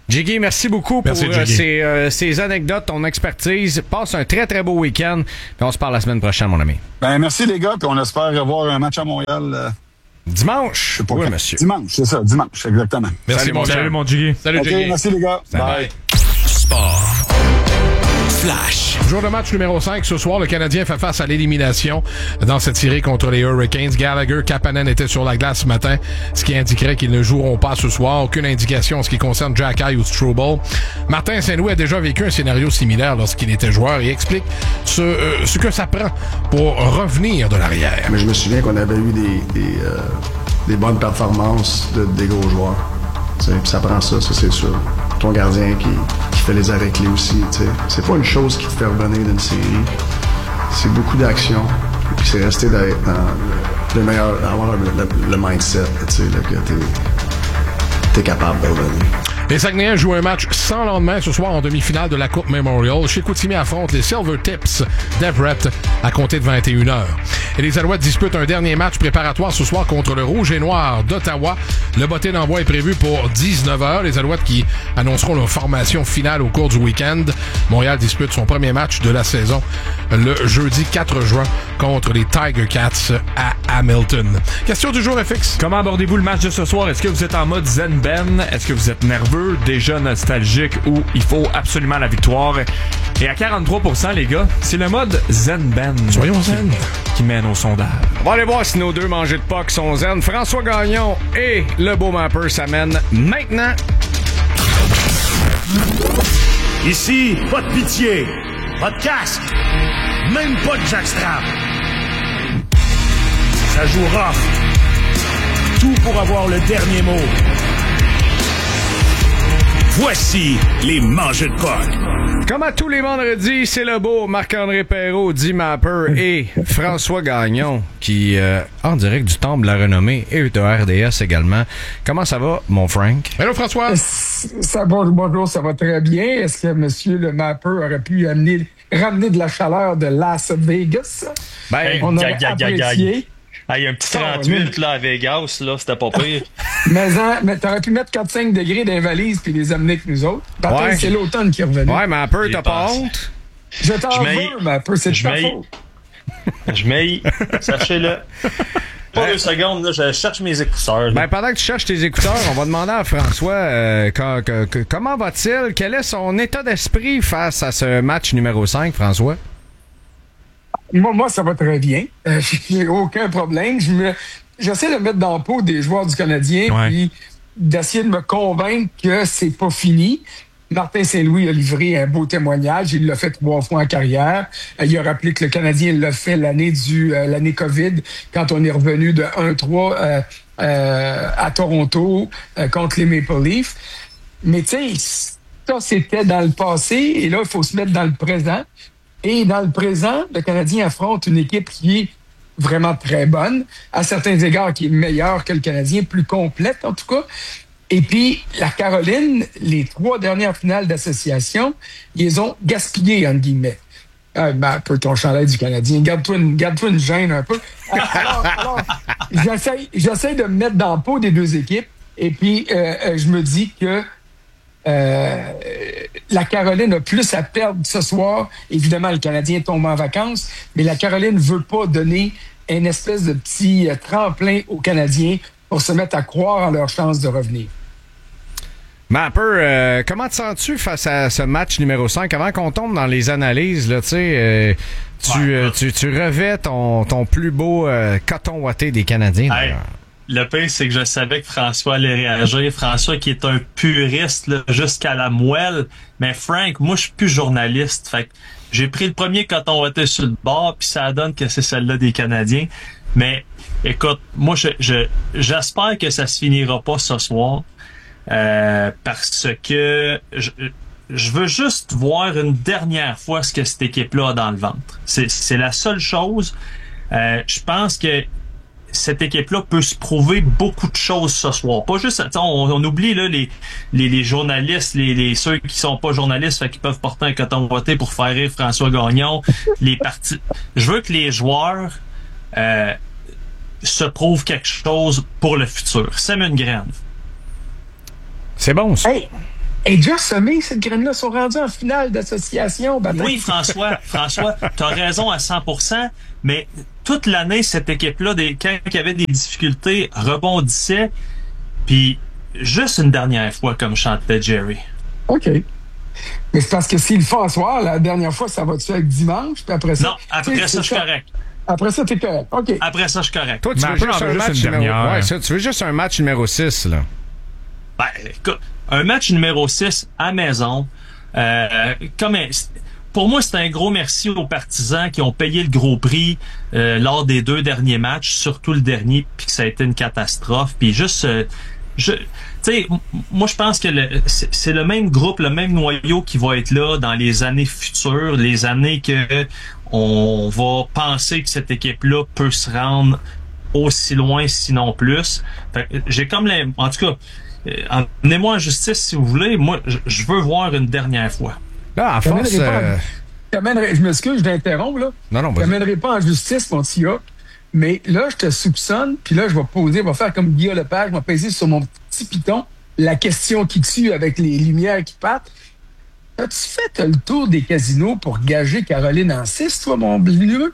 Jiggy, merci beaucoup pour ces anecdotes, ton expertise. Passe un très, très beau week-end. Puis on se parle la semaine prochaine, mon ami. Ben, merci les gars, puis on espère revoir un match à Montréal. Dimanche. Oui, monsieur. Dimanche, c'est ça, dimanche, exactement. Merci, Salut, mon Jiggy. Salut, Jiggy. Merci, les gars. Bye. Sport. Flash. Jour de match numéro 5 ce soir, le Canadien fait face à l'élimination dans cette série contre les Hurricanes. Gallagher, Kapanen étaient sur la glace ce matin, ce qui indiquerait qu'ils ne joueront pas ce soir. Aucune indication en ce qui concerne Jacky ou Struble. Martin Saint-Louis a déjà vécu un scénario similaire lorsqu'il était joueur et explique ce que ça prend pour revenir de l'arrière. Mais je me souviens qu'on avait eu des bonnes performances des gros joueurs. Puis ça prend ça c'est sûr. Ton gardien qui fait les arrêts clés aussi. T'sais. C'est pas une chose qui te fait revenir d'une série. C'est beaucoup d'action. Et puis c'est rester dans le meilleur, avoir le mindset là, que t'es capable de revenir. Les Saguenayens jouent un match sans lendemain ce soir en demi-finale de la Coupe Memorial. Chicoutimi affronte les Silver Tips d'Everett à compter de 21h. Et les Alouettes disputent un dernier match préparatoire ce soir contre le Rouge et Noir d'Ottawa. Le bottin d'envoi est prévu pour 19h. Les Alouettes qui annonceront leur formation finale au cours du week-end. Montréal dispute son premier match de la saison le jeudi 4 juin contre les Tiger Cats à Hamilton. Question du jour FX. Comment abordez-vous le match de ce soir? Est-ce que vous êtes en mode zen ben? Est-ce que vous êtes nerveux, déjà nostalgique ou il faut absolument la victoire? Et à 43%, les gars, c'est le mode zen ben. Soyons zen. Qui mène au sondage. On va aller voir si nos deux mangés de POC sont zen. François Gagnon et le beau Mapper s'amènent maintenant. Ici, pas de pitié, pas de casque, même pas de jackstrap. Ça joue rough. Tout pour avoir le dernier mot. Voici les mangeux de POC. Comme à tous les vendredis, c'est le beau Marc-André Perrault, dit Mapper et François Gagnon qui, en direct du temple de la renommée et de RDS également. Comment ça va, mon Frank? Hello, François. Bonjour, ça va très bien. Est-ce que monsieur le Mapper aurait pu ramener de la chaleur de Las Vegas? Ben, on aurait apprécié. Il y a un petit 38 là, à Vegas, là, c'était pas pire. mais t'aurais pu mettre 4-5 degrés dans les valises puis les amener avec nous autres. Ouais. C'est l'automne qui est revenu. Ouais, mais un peu, t'as pas honte? Je t'en veux, mais un peu, c'est de ta faute. Je m'aille, sachez-le. Pas 2 secondes, là, je cherche mes écouteurs. Ben, pendant que tu cherches tes écouteurs, on va demander à François comment va-t-il? Quel est son état d'esprit face à ce match numéro 5, François? Moi, ça va très bien. J'ai aucun problème. J'essaie de mettre dans la peau des joueurs du Canadien puis d'essayer de me convaincre que c'est pas fini. Martin Saint-Louis a livré un beau témoignage. Il l'a fait 3 fois en carrière. Il a rappelé que le Canadien l'a fait l'année COVID, quand on est revenu de 1-3 à Toronto contre les Maple Leafs. Mais tu sais, ça, c'était dans le passé. Et là, il faut se mettre dans le présent. Et dans le présent, le Canadien affronte une équipe qui est vraiment très bonne, à certains égards qui est meilleure que le Canadien, plus complète en tout cas. Et puis, la Caroline, les 3 dernières finales d'association, ils les ont gaspillées, entre guillemets. Un peu ton chandail du Canadien. Garde-toi une gêne un peu. Alors j'essaie de me mettre dans le pot des 2 équipes. Et puis, je me dis que la Caroline a plus à perdre ce soir. Évidemment, le Canadien tombe en vacances, mais la Caroline veut pas donner une espèce de petit tremplin aux Canadiens pour se mettre à croire en leur chance de revenir. Mapper, comment te sens-tu face à ce match numéro 5? Avant qu'on tombe dans les analyses, là, tu revais ton plus beau coton ouaté des Canadiens. Le pire, c'est que je savais que François allait réagir. François qui est un puriste là, jusqu'à la moelle. Mais Frank, moi, je suis plus journaliste. Fait que j'ai pris le premier coton ouaté sur le bord, puis ça donne que c'est celle-là des Canadiens. Mais écoute, moi, j'espère que ça se finira pas ce soir. Parce que je veux juste voir une dernière fois ce que cette équipe-là a dans le ventre. C'est la seule chose. Je pense que cette équipe-là peut se prouver beaucoup de choses ce soir. Pas juste, on oublie là les journalistes, ceux qui sont pas journalistes, fait qu'ils peuvent porter un coton ouaté pour faire rire François Gagnon. Les parties. Je veux que les joueurs se prouvent quelque chose pour le futur. Sème une graine. C'est bon, ça. Hey, Et déjà semé, cette graine-là, sont rendus en finale d'association. Oui, François, t'as raison à 100%, mais toute l'année, cette équipe-là, quand il y avait des difficultés, rebondissait, puis juste une dernière fois, comme chantait Jerry. OK. Mais c'est parce que s'il le fait en soir, la dernière fois, ça va-tu être dimanche, puis après ça... Non, après ça, je suis correct. Après ça, t'es correct. OK. Après ça, je suis correct. Toi, tu veux juste un match numéro... Ouais, ça, tu veux juste un match numéro 6, là. Ben, écoute, un match numéro 6 à maison, pour moi, c'est un gros merci aux partisans qui ont payé le gros prix lors des 2 derniers matchs, surtout le dernier, puis que ça a été une catastrophe. Puis juste, tu sais, moi, je pense que c'est le même groupe, le même noyau qui va être là dans les années futures, les années que on va penser que cette équipe-là peut se rendre aussi loin, sinon plus. Fait que j'ai comme en tout cas, emmenez-moi en justice si vous voulez. Moi, je veux voir une dernière fois. Là, en force... Je m'excuse, je t'interromps, là. Non, je t'amènerai pas en justice, mon petit gars. Mais là, je te soupçonne, puis là, je vais faire comme Guillaume Lepage, je vais peser sur mon petit piton la question qui tue avec les lumières qui partent. As-tu fait le tour des casinos pour gager Caroline en 6, toi, mon bleu?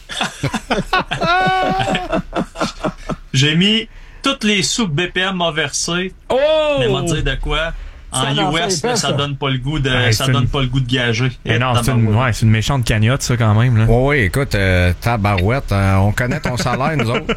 J'ai mis toutes les sous que BPM m'a versées. Oh! Mais moi dire de quoi? En US, là, ça donne pas le goût de gager. Et non, c'est une méchante cagnotte, ça, quand même. Là. Oui, écoute, tabarouette, on connaît ton salaire, nous autres.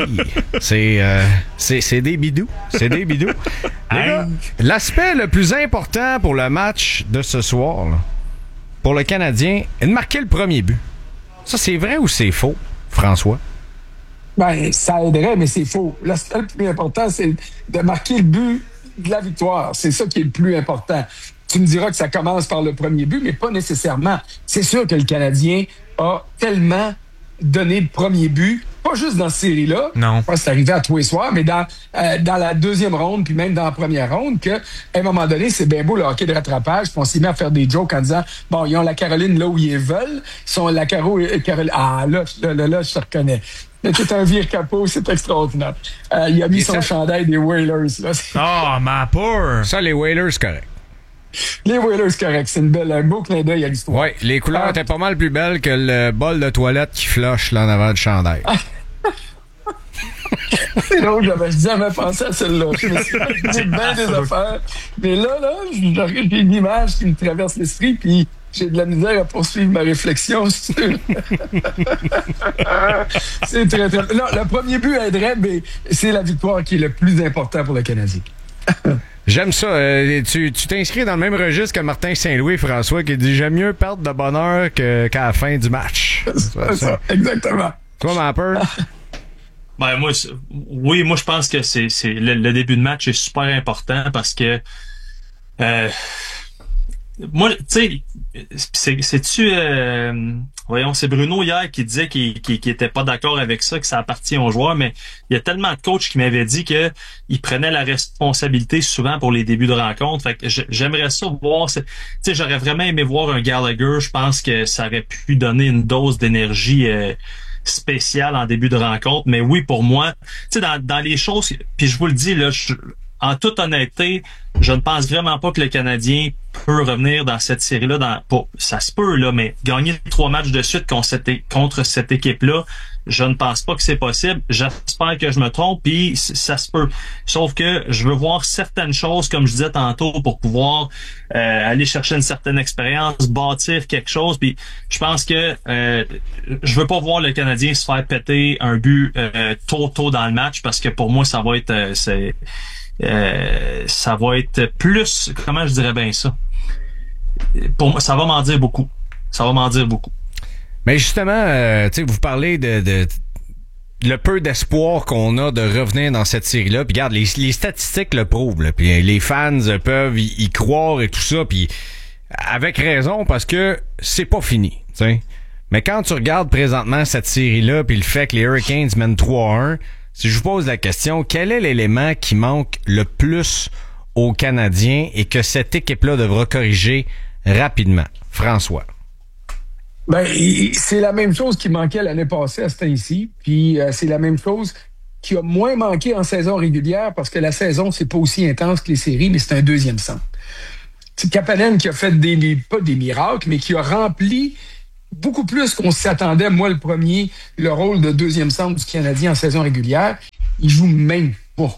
C'est des bidous. C'est des bidous. L'aspect le plus important pour le match de ce soir, là, pour le Canadien, est de marquer le premier but. Ça, c'est vrai ou c'est faux, François? Ben, ça aiderait, mais c'est faux. L'aspect le plus important, c'est de marquer le but de la victoire. C'est ça qui est le plus important. Tu me diras que ça commence par le premier but, mais pas nécessairement. C'est sûr que le Canadien a tellement donné le premier but, pas juste dans cette série-là. Non. Pas c'est arrivé à tous les soirs, mais dans la deuxième ronde, puis même dans la première ronde, qu'à un moment donné, c'est bien beau le hockey de rattrapage, puis on s'est mis à faire des jokes en disant, bon, ils ont la Caroline là où ils veulent, ils sont la Caroline... Ah, là, je te reconnais. C'est un vieux capot, c'est extraordinaire. Il a mis son chandail des Whalers. Ma peur! Ça, les Whalers, correct. Les Whalers, correct. C'est un beau clin d'œil à l'histoire. Oui, les couleurs étaient pas mal plus belles que le bol de toilette qui flush là en avant du chandail. C'est drôle, j'avais jamais pensé à celle-là. Je me suis dit bien des affaires. Mais là, j'ai une image qui me traverse l'esprit, puis j'ai de la misère à poursuivre ma réflexion. C'est très, très... Non, le premier but aiderait, mais c'est la victoire qui est le plus important pour le Canadien. J'aime ça. Tu t'inscris dans le même registre que Martin Saint-Louis, François, qui dit « J'aime mieux perdre de bonheur qu'à la fin du match. » C'est ça, exactement. Toi, ma peur? Ben, moi, je pense que c'est le début de match est super important parce que moi, tu sais, c'est Bruno hier qui disait qu'il était pas d'accord avec ça, que ça appartient aux joueurs, mais il y a tellement de coachs qui m'avaient dit que ils prenaient la responsabilité souvent pour les débuts de rencontre. Fait que j'aimerais ça voir, tu sais, j'aurais vraiment aimé voir un Gallagher. Je pense que ça aurait pu donner une dose d'énergie spéciale en début de rencontre. Mais oui, pour moi, tu sais, dans les choses, puis je vous le dis là, en toute honnêteté, je ne pense vraiment pas que le Canadien peut revenir dans cette série-là. Ça se peut, là, mais gagner 3 matchs de suite contre cette équipe-là, je ne pense pas que c'est possible. J'espère que je me trompe, puis ça se peut. Sauf que je veux voir certaines choses, comme je disais tantôt, pour pouvoir aller chercher une certaine expérience, bâtir quelque chose. Puis je pense que je veux pas voir le Canadien se faire péter un but tôt dans le match, parce que pour moi, ça va être... ça va être plus, comment je dirais bien ça? Pour moi, ça va m'en dire beaucoup. Ça va m'en dire beaucoup. Mais justement, tu sais, vous parlez de le peu d'espoir qu'on a de revenir dans cette série-là. Puis regarde, les statistiques le prouvent. Là. Puis les fans peuvent y croire et tout ça. Puis avec raison, parce que c'est pas fini. T'sais. Mais quand tu regardes présentement cette série-là, puis le fait que les Hurricanes mènent 3-1, si je vous pose la question, quel est l'élément qui manque le plus aux Canadiens et que cette équipe-là devra corriger rapidement? François. Ben, c'est la même chose qui manquait l'année passée à ce temps-ci. Puis c'est la même chose qui a moins manqué en saison régulière parce que la saison, c'est pas aussi intense que les séries, mais c'est un deuxième centre. C'est Kapanen qui a fait pas des miracles, mais qui a rempli beaucoup plus qu'on s'attendait. Moi, le premier, le rôle de deuxième centre du Canadien en saison régulière, il joue même pas.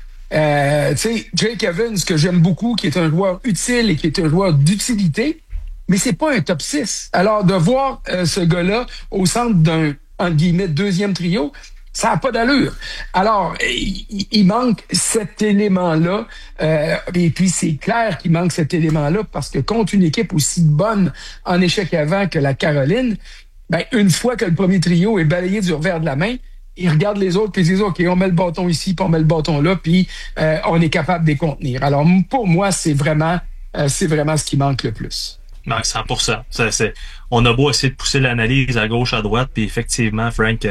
Jake Evans, que j'aime beaucoup, qui est un joueur utile et qui est un joueur d'utilité, mais c'est pas un top 6. Alors, de voir ce gars-là au centre d'un, entre guillemets, deuxième trio, ça n'a pas d'allure. Alors, il manque cet élément-là. Et puis, c'est clair qu'il manque cet élément-là parce que contre une équipe aussi bonne en échec avant que la Caroline, ben, une fois que le premier trio est balayé du revers de la main, ils regardent les autres puis ils disent « OK, on met le bâton ici, puis on met le bâton là, puis on est capable de les contenir. » Alors, pour moi, c'est vraiment ce qui manque le plus. Non, 100%. On a beau essayer de pousser l'analyse à gauche, à droite, puis effectivement, Frank...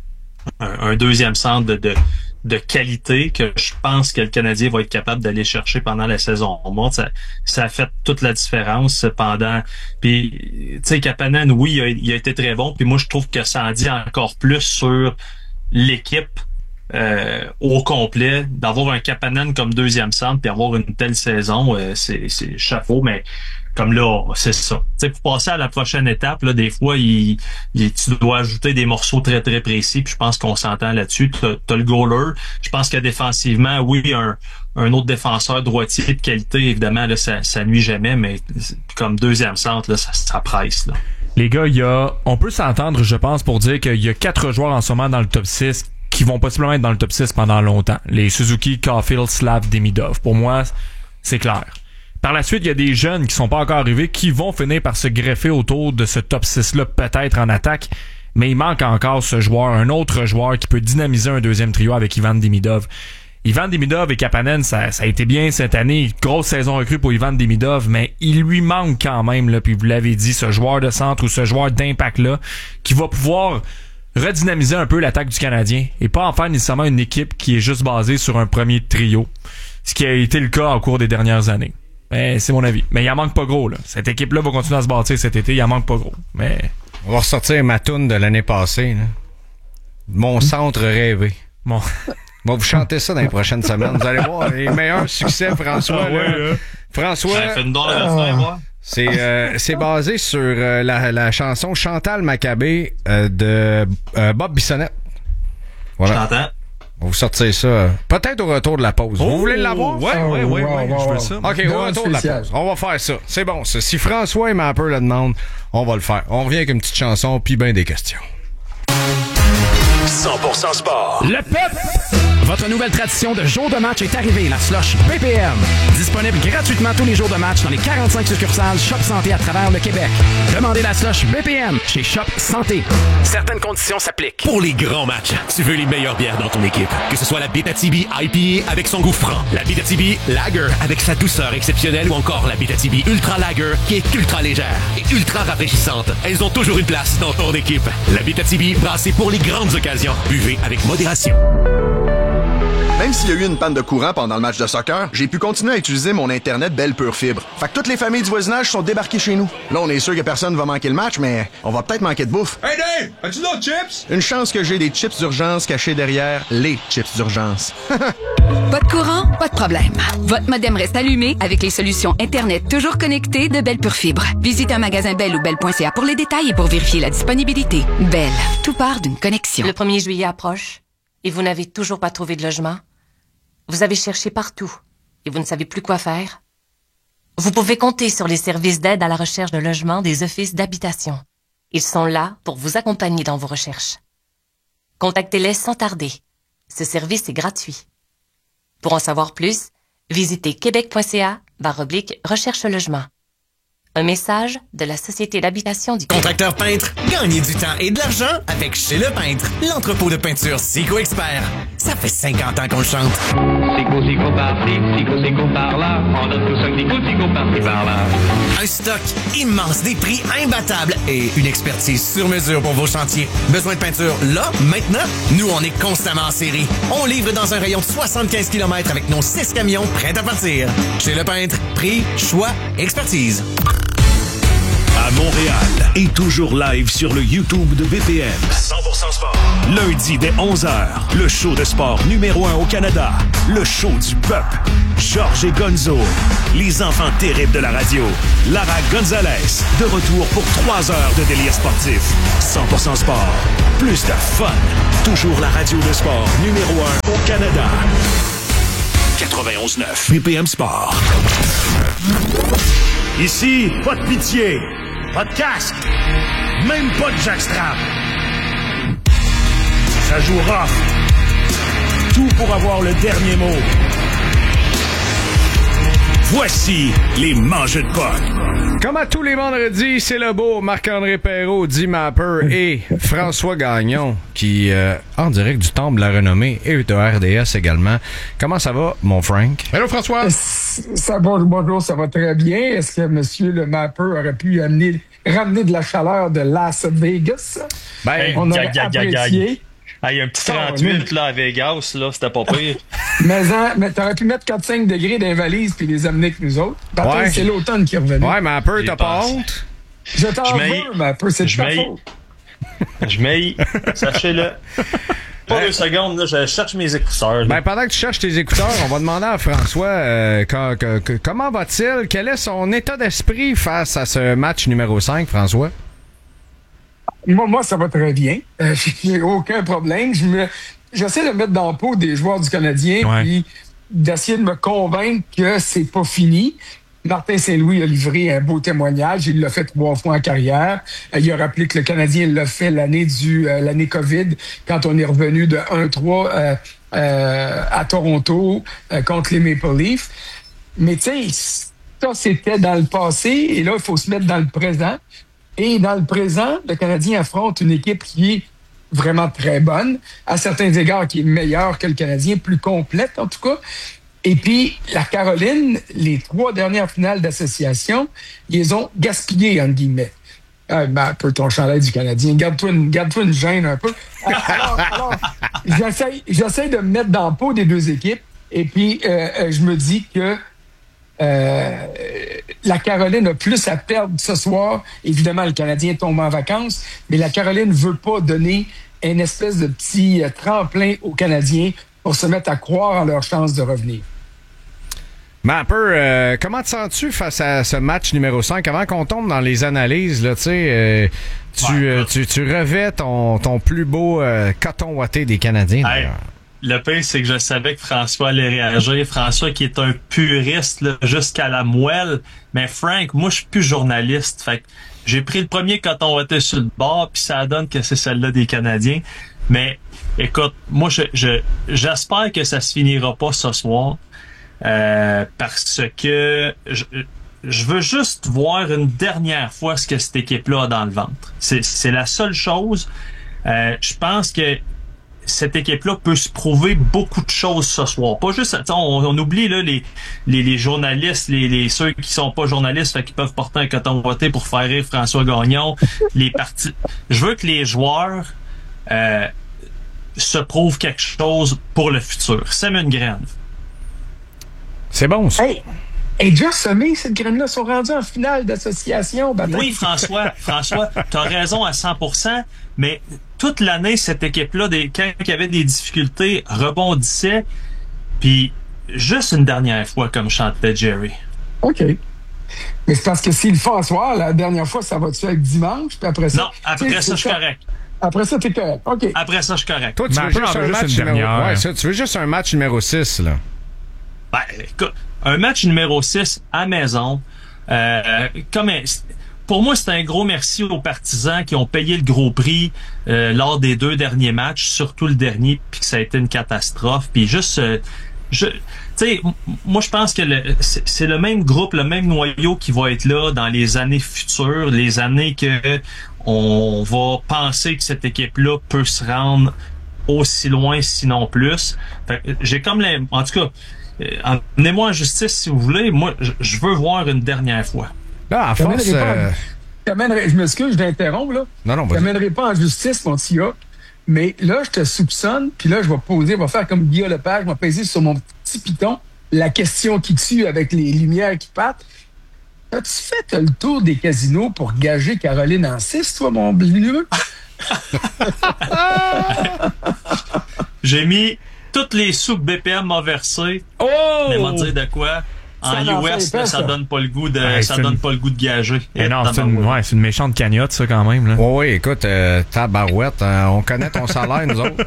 un deuxième centre de qualité que je pense que le Canadien va être capable d'aller chercher pendant la saison morte. Ça a fait toute la différence pendant... Puis, tu sais, Kapanen, oui, il a été très bon. Puis moi, je trouve que ça en dit encore plus sur l'équipe au complet. D'avoir un Kapanen comme deuxième centre puis avoir une telle saison, c'est chapeau, mais... Comme là, c'est ça. Tu sais, pour passer à la prochaine étape, là, des fois, tu dois ajouter des morceaux très, très précis, puis je pense qu'on s'entend là-dessus. T'as le goaler. Je pense que défensivement, oui, un autre défenseur droitier de qualité, évidemment, là, ça nuit jamais, mais comme deuxième centre, là, ça presse, là. Les gars, on peut s'entendre, je pense, pour dire qu'il y a 4 joueurs en ce moment dans le top 6 qui vont possiblement être dans le top 6 pendant longtemps. Les Suzuki, Caulfield, Slav, Demidov. Pour moi, c'est clair. Par la suite, il y a des jeunes qui sont pas encore arrivés qui vont finir par se greffer autour de ce top 6-là, peut-être en attaque, mais il manque encore ce joueur, un autre joueur qui peut dynamiser un deuxième trio avec Ivan Demidov. Ivan Demidov et Kapanen, ça a été bien cette année, grosse saison recrue pour Ivan Demidov, mais il lui manque quand même, là, puis vous l'avez dit, ce joueur de centre ou ce joueur d'impact-là, qui va pouvoir redynamiser un peu l'attaque du Canadien et pas en faire nécessairement une équipe qui est juste basée sur un premier trio, ce qui a été le cas au cours des dernières années. Mais c'est mon avis. Mais il en manque pas gros, là. Cette équipe-là va continuer à se bâtir cet été. Il en manque pas gros. Mais... On va ressortir ma toune de l'année passée, là. Mon centre rêvé. Bon. On va vous chanter ça dans les prochaines semaines. Vous allez voir les meilleurs succès, François. Ah ouais, là. François. Fait une drôle de refrain, moi. C'est basé sur la chanson Chantal Maccabée de Bob Bissonnette. Voilà. J'entends. On va vous sortir ça. Peut-être au retour de la pause. Vous voulez l'avoir? Ouais, je veux ça. OK, au retour de la pause. On va faire ça. C'est bon, ça. Si François aime un peu la demande, on va le faire. On revient avec une petite chanson, puis ben des questions. 100% sport. Le PEP! Votre nouvelle tradition de jour de match est arrivée, la slush BPM. Disponible gratuitement tous les jours de match dans les 45 succursales Shop Santé à travers le Québec. Demandez la slush BPM chez Shop Santé. Certaines conditions s'appliquent. Pour les grands matchs, tu veux les meilleures bières dans ton équipe. Que ce soit la Beta-TB IPA avec son goût franc, la Beta-TB Lager avec sa douceur exceptionnelle ou encore la Beta-TB Ultra Lager qui est ultra légère et ultra rafraîchissante. Elles ont toujours une place dans ton équipe. La Beta-TB brassée pour les grandes occasions. Buvez avec modération. Même s'il y a eu une panne de courant pendant le match de soccer, j'ai pu continuer à utiliser mon Internet Belle Pure Fibre. Fait que toutes les familles du voisinage sont débarquées chez nous. Là, on est sûr que personne va manquer le match, mais on va peut-être manquer de bouffe. Hey Dave, as-tu d'autres chips? Une chance que j'ai des chips d'urgence cachés derrière les chips d'urgence. Pas de courant? Pas de problème. Votre modem reste allumé avec les solutions Internet toujours connectées de Belle Pure Fibre. Visitez un magasin Belle ou Belle.ca pour les détails et pour vérifier la disponibilité. Belle, tout part d'une connexion. Le 1er juillet approche et vous n'avez toujours pas trouvé de logement? Vous avez cherché partout et vous ne savez plus quoi faire? Vous pouvez compter sur les services d'aide à la recherche de logement des offices d'habitation. Ils sont là pour vous accompagner dans vos recherches. Contactez-les sans tarder. Ce service est gratuit. Pour en savoir plus, visitez québec.ca/recherche-logement. Un message de la Société d'habitation du Québec. Contracteur peintre, gagnez du temps et de l'argent avec Chez Le Peintre, l'entrepôt de peinture Sico Expert. Ça fait 50 ans qu'on le chante. Sico par-ci, Sico par-là, on donne tout ça Sico par-ci par-là. Un stock immense, des prix imbattables et une expertise sur mesure pour vos chantiers. Besoin de peinture là, maintenant? Nous, on est constamment en série. On livre dans un rayon de 75 km avec nos 6 camions prêts à partir. Chez Le Peintre, prix, choix, expertise. à Montréal et toujours live sur le YouTube de BPM. 100% sport. Lundi dès 11h, le show de sport numéro 1 au Canada. Le show du peuple. Georges et Gonzo, les enfants terribles de la radio. Lara Gonzalez, de retour pour 3 heures de délire sportif. 100% sport. Plus de fun. Toujours la radio de sport numéro 1 au Canada. 91.9 BPM Sport. Ici, pas de pitié, pas de casque, même pas de jackstrap. Ça joue rough. Tout pour avoir le dernier mot. Voici les mangeux de potes. Comme à tous les vendredis, c'est le beau Marc-André Perrault, Di Mapper et François Gagnon qui, en direct du temple de la renommée et de RDS également. Comment ça va, mon Frank? Hello, François. Bonjour, ça va très bien. Est-ce que monsieur le Mapper aurait pu ramener de la chaleur de Las Vegas? Ben, on aurait apprécié. Il y a un petit 38 là, à Vegas, là, c'était pas pire. mais t'aurais pu mettre 4-5 degrés dans les valises puis les amener avec nous autres. Ouais. C'est l'automne qui est revenu. Ouais, mais un peu, t'as pas honte? Je t'en veux, mais un peu, c'est de ta faute. Je m'aille, sachez-le. Pas 2 secondes, là, je cherche mes écouteurs. Ben, pendant que tu cherches tes écouteurs, on va demander à François comment va-t-il? Quel est son état d'esprit face à ce match numéro 5, François? Moi, ça va très bien. J'ai aucun problème. J'essaie de me mettre dans la peau des joueurs du Canadien puis d'essayer de me convaincre que c'est pas fini. Martin Saint-Louis a livré un beau témoignage. Il l'a fait 3 fois en carrière. Il a rappelé que le Canadien l'a fait l'année COVID, quand on est revenu de 1-3 à Toronto contre les Maple Leafs. Mais tu sais, ça, c'était dans le passé. Et là, il faut se mettre dans le présent. Et dans le présent, le Canadien affronte une équipe qui est vraiment très bonne, à certains égards qui est meilleure que le Canadien, plus complète en tout cas. Et puis, la Caroline, les 3 dernières finales d'association, ils les ont gaspillées, entre guillemets. Un peu ton chandail du Canadien. Garde-toi une gêne un peu. Alors j'essaie de me mettre dans le pot des 2 équipes. Et puis, je me dis que la Caroline a plus à perdre ce soir. Évidemment, le Canadien tombe en vacances, mais la Caroline ne veut pas donner une espèce de petit tremplin aux Canadiens pour se mettre à croire en leur chance de revenir. Mapper, comment te sens-tu face à ce match numéro 5? Avant qu'on tombe dans les analyses, là, tu revais ton plus beau coton ouaté des Canadiens. Le pire, c'est que je savais que François allait réagir. François qui est un puriste là, jusqu'à la moelle. Mais Frank, moi, je suis plus journaliste. Fait que j'ai pris le premier coton ouaté sur le bord, puis ça donne que c'est celle-là des Canadiens. Mais écoute, moi, j'espère que ça se finira pas ce soir. Parce que je veux juste voir une dernière fois ce que cette équipe-là a dans le ventre. C'est la seule chose. Je pense que cette équipe-là peut se prouver beaucoup de choses ce soir. Pas juste, on oublie là les journalistes, ceux qui sont pas journalistes, fait qu'ils peuvent porter un coton ouaté pour faire rire François Gagnon. Je veux que les joueurs se prouvent quelque chose pour le futur. Sème une graine. C'est bon, ça. Hey, déjà semé, cette graine-là, sont rendus en finale d'association. Oui, François, t'as raison à 100%, mais toute l'année, cette équipe-là, quand il y avait des difficultés, rebondissait, puis juste une dernière fois, comme chantait Jerry. OK. Mais c'est parce que s'il le fait en soir, la dernière fois, ça va-tu avec dimanche, puis après ça... Non, après ça, je suis correct. Après ça, t'es correct. OK. Après ça, je suis correct. Toi, tu veux juste un match numéro... Ouais, ça, tu veux juste un match numéro 6, là. Ben, écoute, un match numéro 6 à maison, pour moi, c'est un gros merci aux partisans qui ont payé le gros prix lors des 2 derniers matchs, surtout le dernier, puis que ça a été une catastrophe. Puis juste, tu sais, moi, je pense que c'est le même groupe, le même noyau qui va être là dans les années futures, les années que on va penser que cette équipe-là peut se rendre aussi loin, sinon plus. Fait que j'ai comme en tout cas, emmenez-moi en justice si vous voulez. Moi, je veux voir une dernière fois. Là, en force... Je m'excuse, je t'interromps, là. Non, je t'amènerai pas en justice, mon petit gars. Mais là, je te soupçonne, puis là, je vais faire comme Guillaume Lepage, je vais peser sur mon petit piton la question qui tue avec les lumières qui partent. As-tu fait le tour des casinos pour gager Caroline en 6, toi, mon bleu? J'ai mis toutes les sous que BPM m'a versé. Oh! Mais m'a dire de quoi? En US, là, ça donne pas le goût de gager. Non, c'est une méchante cagnotte, ça, quand même. Là. Oui, écoute, tabarouette, on connaît ton salaire, nous autres.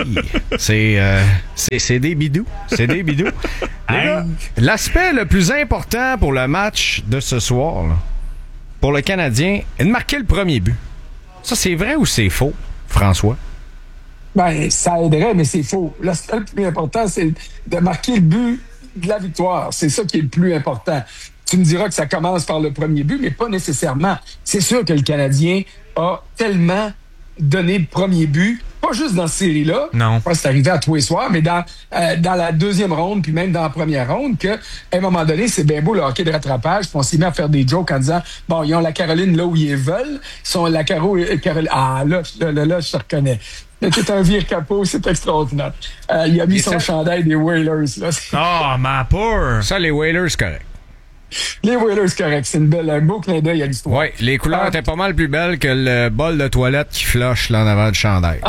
C'est des bidous. C'est des bidous. L'aspect le plus important pour le match de ce soir, là, pour le Canadien, est de marquer le premier but. Ça, c'est vrai ou c'est faux, François? Ben, ça aiderait, mais c'est faux. L'aspect le plus important, c'est de marquer le but de la victoire. C'est ça qui est le plus important. Tu me diras que ça commence par le premier but, mais pas nécessairement. C'est sûr que le Canadien a tellement donné le premier but, pas juste dans cette série-là. Non. Pas c'est arrivé à tous les soirs, mais dans la deuxième ronde, puis même dans la première ronde, qu'à un moment donné, c'est bien beau le hockey de rattrapage, puis on s'est mis à faire des jokes en disant, bon, ils ont la Caroline là où ils veulent, ils sont la Caroline. Ah, là, je te reconnais. C'est un vieux capot, c'est extraordinaire. Il a mis son chandail des Whalers. Ma peur! Ça, les Whalers, correct. Les Whalers, correct. C'est un beau clin d'œil à l'histoire. Oui, les couleurs étaient pas mal plus belles que le bol de toilette qui flush là en avant du chandail.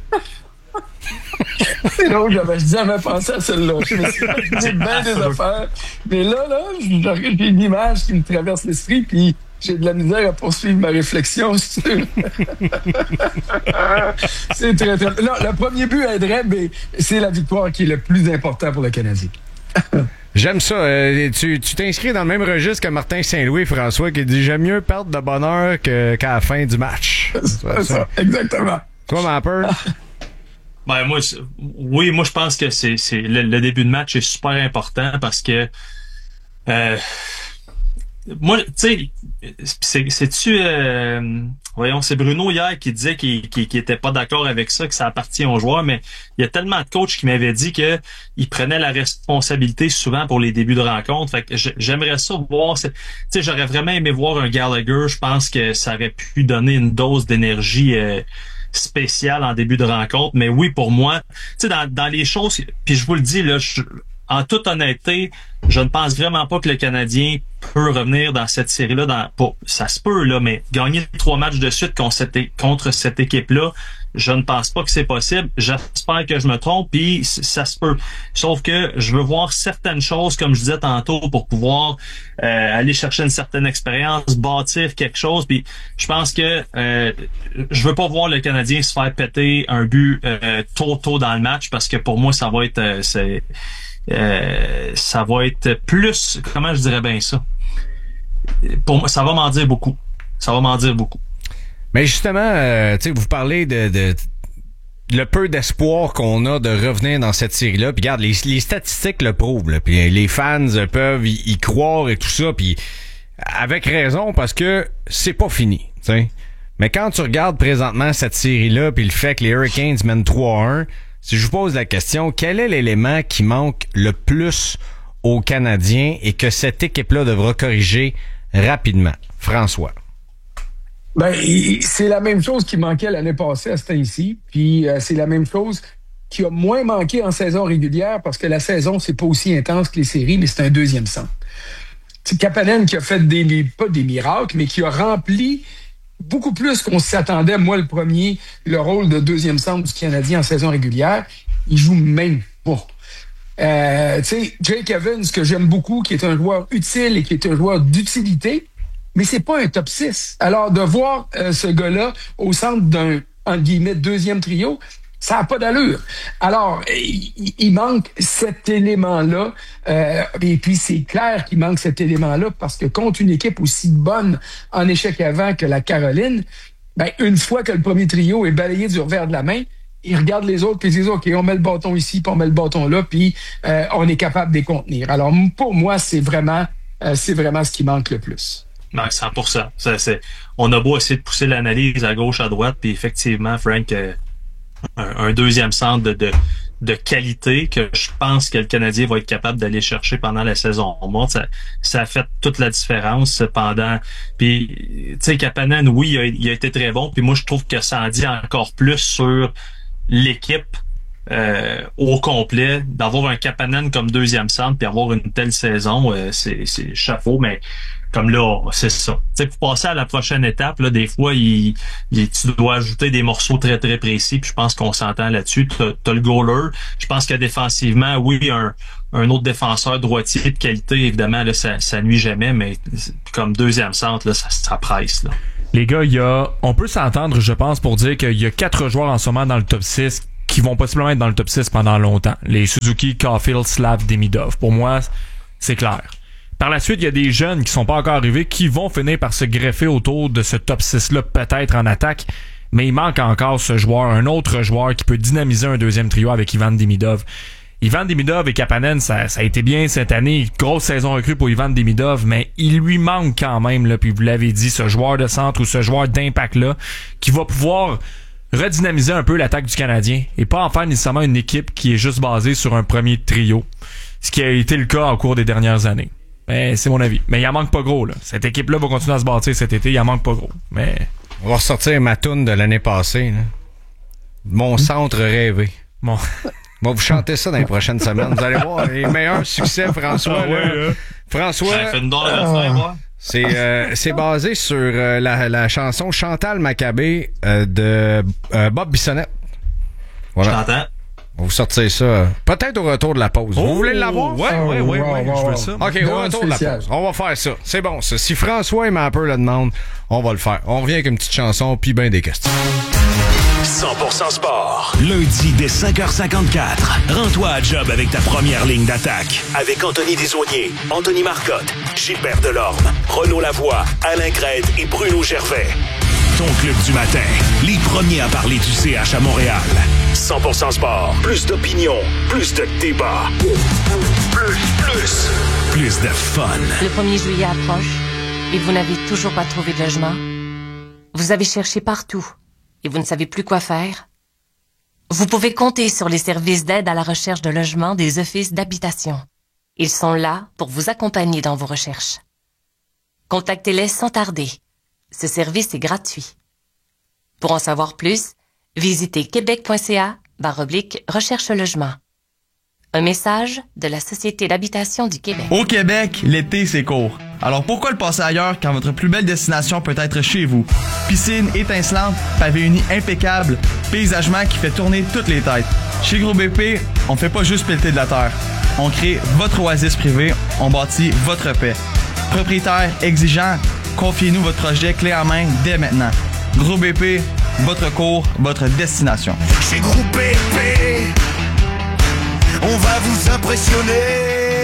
C'est drôle, j'avais jamais pensé à celle-là. Je me suis dit bien des affaires. Mais là, j'ai une image qui me traverse l'esprit, puis j'ai de la misère à poursuivre ma réflexion. C'est très, très... Non, le premier but aiderait, mais c'est la victoire qui est le plus important pour le Canadien. J'aime ça. Tu t'inscris dans le même registre que Martin Saint-Louis, François, qui dit « J'aime mieux perdre de bonheur qu'à la fin du match. » C'est ça, exactement. Toi, ma peur? Ben, moi, je pense que c'est le début de match est super important parce que moi, tu sais, c'est Bruno hier qui disait qu'il était pas d'accord avec ça, que ça appartient aux joueurs, mais il y a tellement de coachs qui m'avaient dit que ils prenaient la responsabilité souvent pour les débuts de rencontre. Fait que j'aimerais ça voir, tu sais, j'aurais vraiment aimé voir un Gallagher. Je pense que ça aurait pu donner une dose d'énergie spéciale en début de rencontre. Mais oui, pour moi, tu sais, dans les choses, puis je vous le dis là, en toute honnêteté, je ne pense vraiment pas que le Canadien peut revenir dans cette série-là. Ça se peut, là, mais gagner 3 matchs de suite contre cette équipe-là, je ne pense pas que c'est possible. J'espère que je me trompe, puis ça se peut. Sauf que je veux voir certaines choses, comme je disais tantôt, pour pouvoir aller chercher une certaine expérience, bâtir quelque chose. Puis je pense que je veux pas voir le Canadien se faire péter un but tôt dans le match, parce que pour moi, ça va être... ça va être plus, comment je dirais bien ça? Pour moi, ça va m'en dire beaucoup. Ça va m'en dire beaucoup. Mais justement, tu sais, vous parlez de le peu d'espoir qu'on a de revenir dans cette série-là. Puis regarde, les statistiques le prouvent. Là. Puis les fans peuvent y croire et tout ça. Puis avec raison, parce que c'est pas fini. T'sais. Mais quand tu regardes présentement cette série-là, puis le fait que les Hurricanes mènent 3-1, si je vous pose la question, quel est l'élément qui manque le plus aux Canadiens et que cette équipe-là devra corriger rapidement? François. Ben, c'est la même chose qui manquait l'année passée à ce temps-ci. Puis c'est la même chose qui a moins manqué en saison régulière, parce que la saison, c'est pas aussi intense que les séries, mais c'est un deuxième centre. C'est Kapanen qui a fait pas des miracles, mais qui a rempli beaucoup plus qu'on s'attendait, moi le premier, le rôle de deuxième centre du Canadien en saison régulière. Il joue même pas. Tu sais, Jake Evans, que j'aime beaucoup, qui est un joueur utile et qui est un joueur d'utilité, mais c'est pas un top 6. Alors, de voir ce gars-là au centre d'un, entre guillemets, deuxième trio, ça n'a pas d'allure. Alors, il manque cet élément-là. Et puis, c'est clair qu'il manque cet élément-là, parce que contre une équipe aussi bonne en échec avant que la Caroline, ben, une fois que le premier trio est balayé du revers de la main, ils regardent les autres puis ils disent « OK, on met le bâton ici, puis on met le bâton là, puis on est capable de les contenir. » Alors, pour moi, c'est vraiment ce qui manque le plus. Non, 100%. On a beau essayer de pousser l'analyse à gauche, à droite, puis effectivement, Frank, un deuxième centre de qualité que je pense que le Canadien va être capable d'aller chercher pendant la saison morte. Ça a fait toute la différence pendant... Puis, tu sais, Kapanen, oui, il a été très bon, puis moi, je trouve que ça en dit encore plus sur l'équipe au complet, d'avoir un Kapanen comme deuxième centre puis avoir une telle saison, c'est chapeau, mais comme là, c'est ça. Tu sais, pour passer à la prochaine étape, là, des fois, tu dois ajouter des morceaux très, très précis, puis je pense qu'on s'entend là-dessus. T'as le goaler. Je pense que défensivement, oui, un autre défenseur droitier de qualité, évidemment, là, ça nuit jamais, mais comme deuxième centre, là, ça presse, là. Les gars, on peut s'entendre, je pense, pour dire qu'il y a 4 joueurs en ce moment dans le top 6 qui vont possiblement être dans le top 6 pendant longtemps. Les Suzuki, Caulfield, Slav, Demidov. Pour moi, c'est clair. Par la suite, il y a des jeunes qui sont pas encore arrivés qui vont finir par se greffer autour de ce top 6-là, peut-être en attaque, mais il manque encore ce joueur, un autre joueur qui peut dynamiser un deuxième trio avec Ivan Demidov. Ivan Demidov et Kapanen, ça a été bien cette année, grosse saison recrue pour Ivan Demidov, mais il lui manque quand même, là, puis vous l'avez dit, ce joueur de centre ou ce joueur d'impact-là, qui va pouvoir redynamiser un peu l'attaque du Canadien et pas en faire nécessairement une équipe qui est juste basée sur un premier trio, ce qui a été le cas au cours des dernières années. Mais c'est mon avis. Mais il en manque pas gros, là. Cette équipe-là va continuer à se bâtir cet été. Il en manque pas gros. Mais on va ressortir ma toune de l'année passée, là. Mon centre rêvé. Bon. Bon, vous chantez ça dans les prochaines semaines. Vous allez voir les meilleurs succès, François. Là. François. Fait une drôle de fin, moi. C'est basé sur la chanson Chantal Maccabée de Bob Bissonnette. Voilà. J'entends. On va vous sortir ça. Peut-être au retour de la pause. Vous voulez l'avoir? Ouais, je veux ça. OK, au retour de la pause. On va faire ça. C'est bon, ça. Si François aime un peu la demande, on va le faire. On revient avec une petite chanson, puis ben des questions. 100% sport. Lundi dès 5h54. Rends-toi à job avec ta première ligne d'attaque. Avec Anthony Desaulniers, Anthony Marcotte, Gilbert Delorme, Renaud Lavoie, Alain Crête et Bruno Gervais. Ton club du matin. Les premiers à parler du CH à Montréal. 100% sport. Plus d'opinion. Plus de débat. Plus de fun. Le 1er juillet approche et vous n'avez toujours pas trouvé de logement. Vous avez cherché partout et vous ne savez plus quoi faire. Vous pouvez compter sur les services d'aide à la recherche de logement des offices d'habitation. Ils sont là pour vous accompagner dans vos recherches. Contactez-les sans tarder. Ce service est gratuit. Pour en savoir plus, visitez québec.ca/recherche-logement. Un message de la Société d'habitation du Québec. Au Québec, l'été, c'est court. Alors pourquoi le passer ailleurs quand votre plus belle destination peut être chez vous? Piscine étincelante, pavé uni impeccable, paysagement qui fait tourner toutes les têtes. Chez Groupe BP, on fait pas juste pelleter de la terre. On crée votre oasis privée, on bâtit votre paix. Propriétaire exigeant, confiez-nous votre projet clé en main dès maintenant. Groupe BP, votre cours, votre destination. Chez Groupe BP, on va vous impressionner.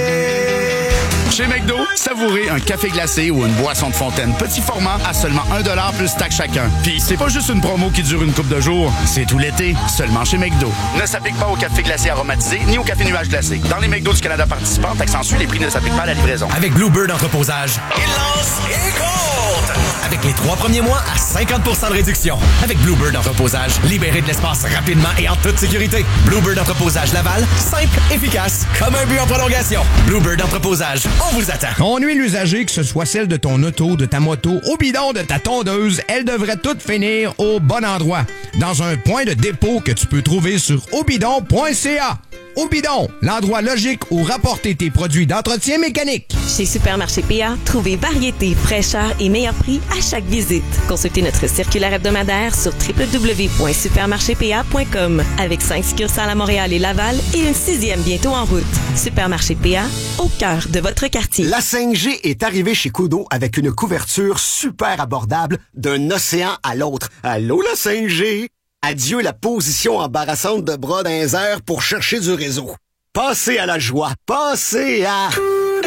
Chez McDo, savourez un café glacé ou une boisson de fontaine petit format à seulement 1$ plus taxe chacun. Puis c'est pas juste une promo qui dure une couple de jours, c'est tout l'été, seulement chez McDo. Ne s'applique pas au café glacé aromatisé ni au café nuage glacé. Dans les McDo du Canada participants, taxe en sus, les prix ne s'appliquent pas à la livraison. Avec Bluebird Entreposage, il lance et compte! Avec les 3 premiers mois à 50% de réduction. Avec Bluebird Entreposage, libérez de l'espace rapidement et en toute sécurité. Bluebird Entreposage Laval, simple, efficace, comme un but en prolongation. Bluebird Entreposage, on vous attend. Ton huile usagée, que ce soit celle de ton auto, de ta moto, au bidon de ta tondeuse, elle devrait toutes finir au bon endroit. Dans un point de dépôt que tu peux trouver sur aubidon.ca. Au bidon, l'endroit logique où rapporter tes produits d'entretien mécanique. Chez Supermarché PA, trouvez variété, fraîcheur et meilleur prix à chaque visite. Consultez notre circulaire hebdomadaire sur www.supermarchépA.com avec 5 succursales à Montréal et Laval et une 6e bientôt en route. Supermarché PA, au cœur de votre quartier. La 5G est arrivée chez Kudo avec une couverture super abordable d'un océan à l'autre. Allô la 5G? Adieu la position embarrassante de bras dans les airs pour chercher du réseau. Passez à la joie. Passez à...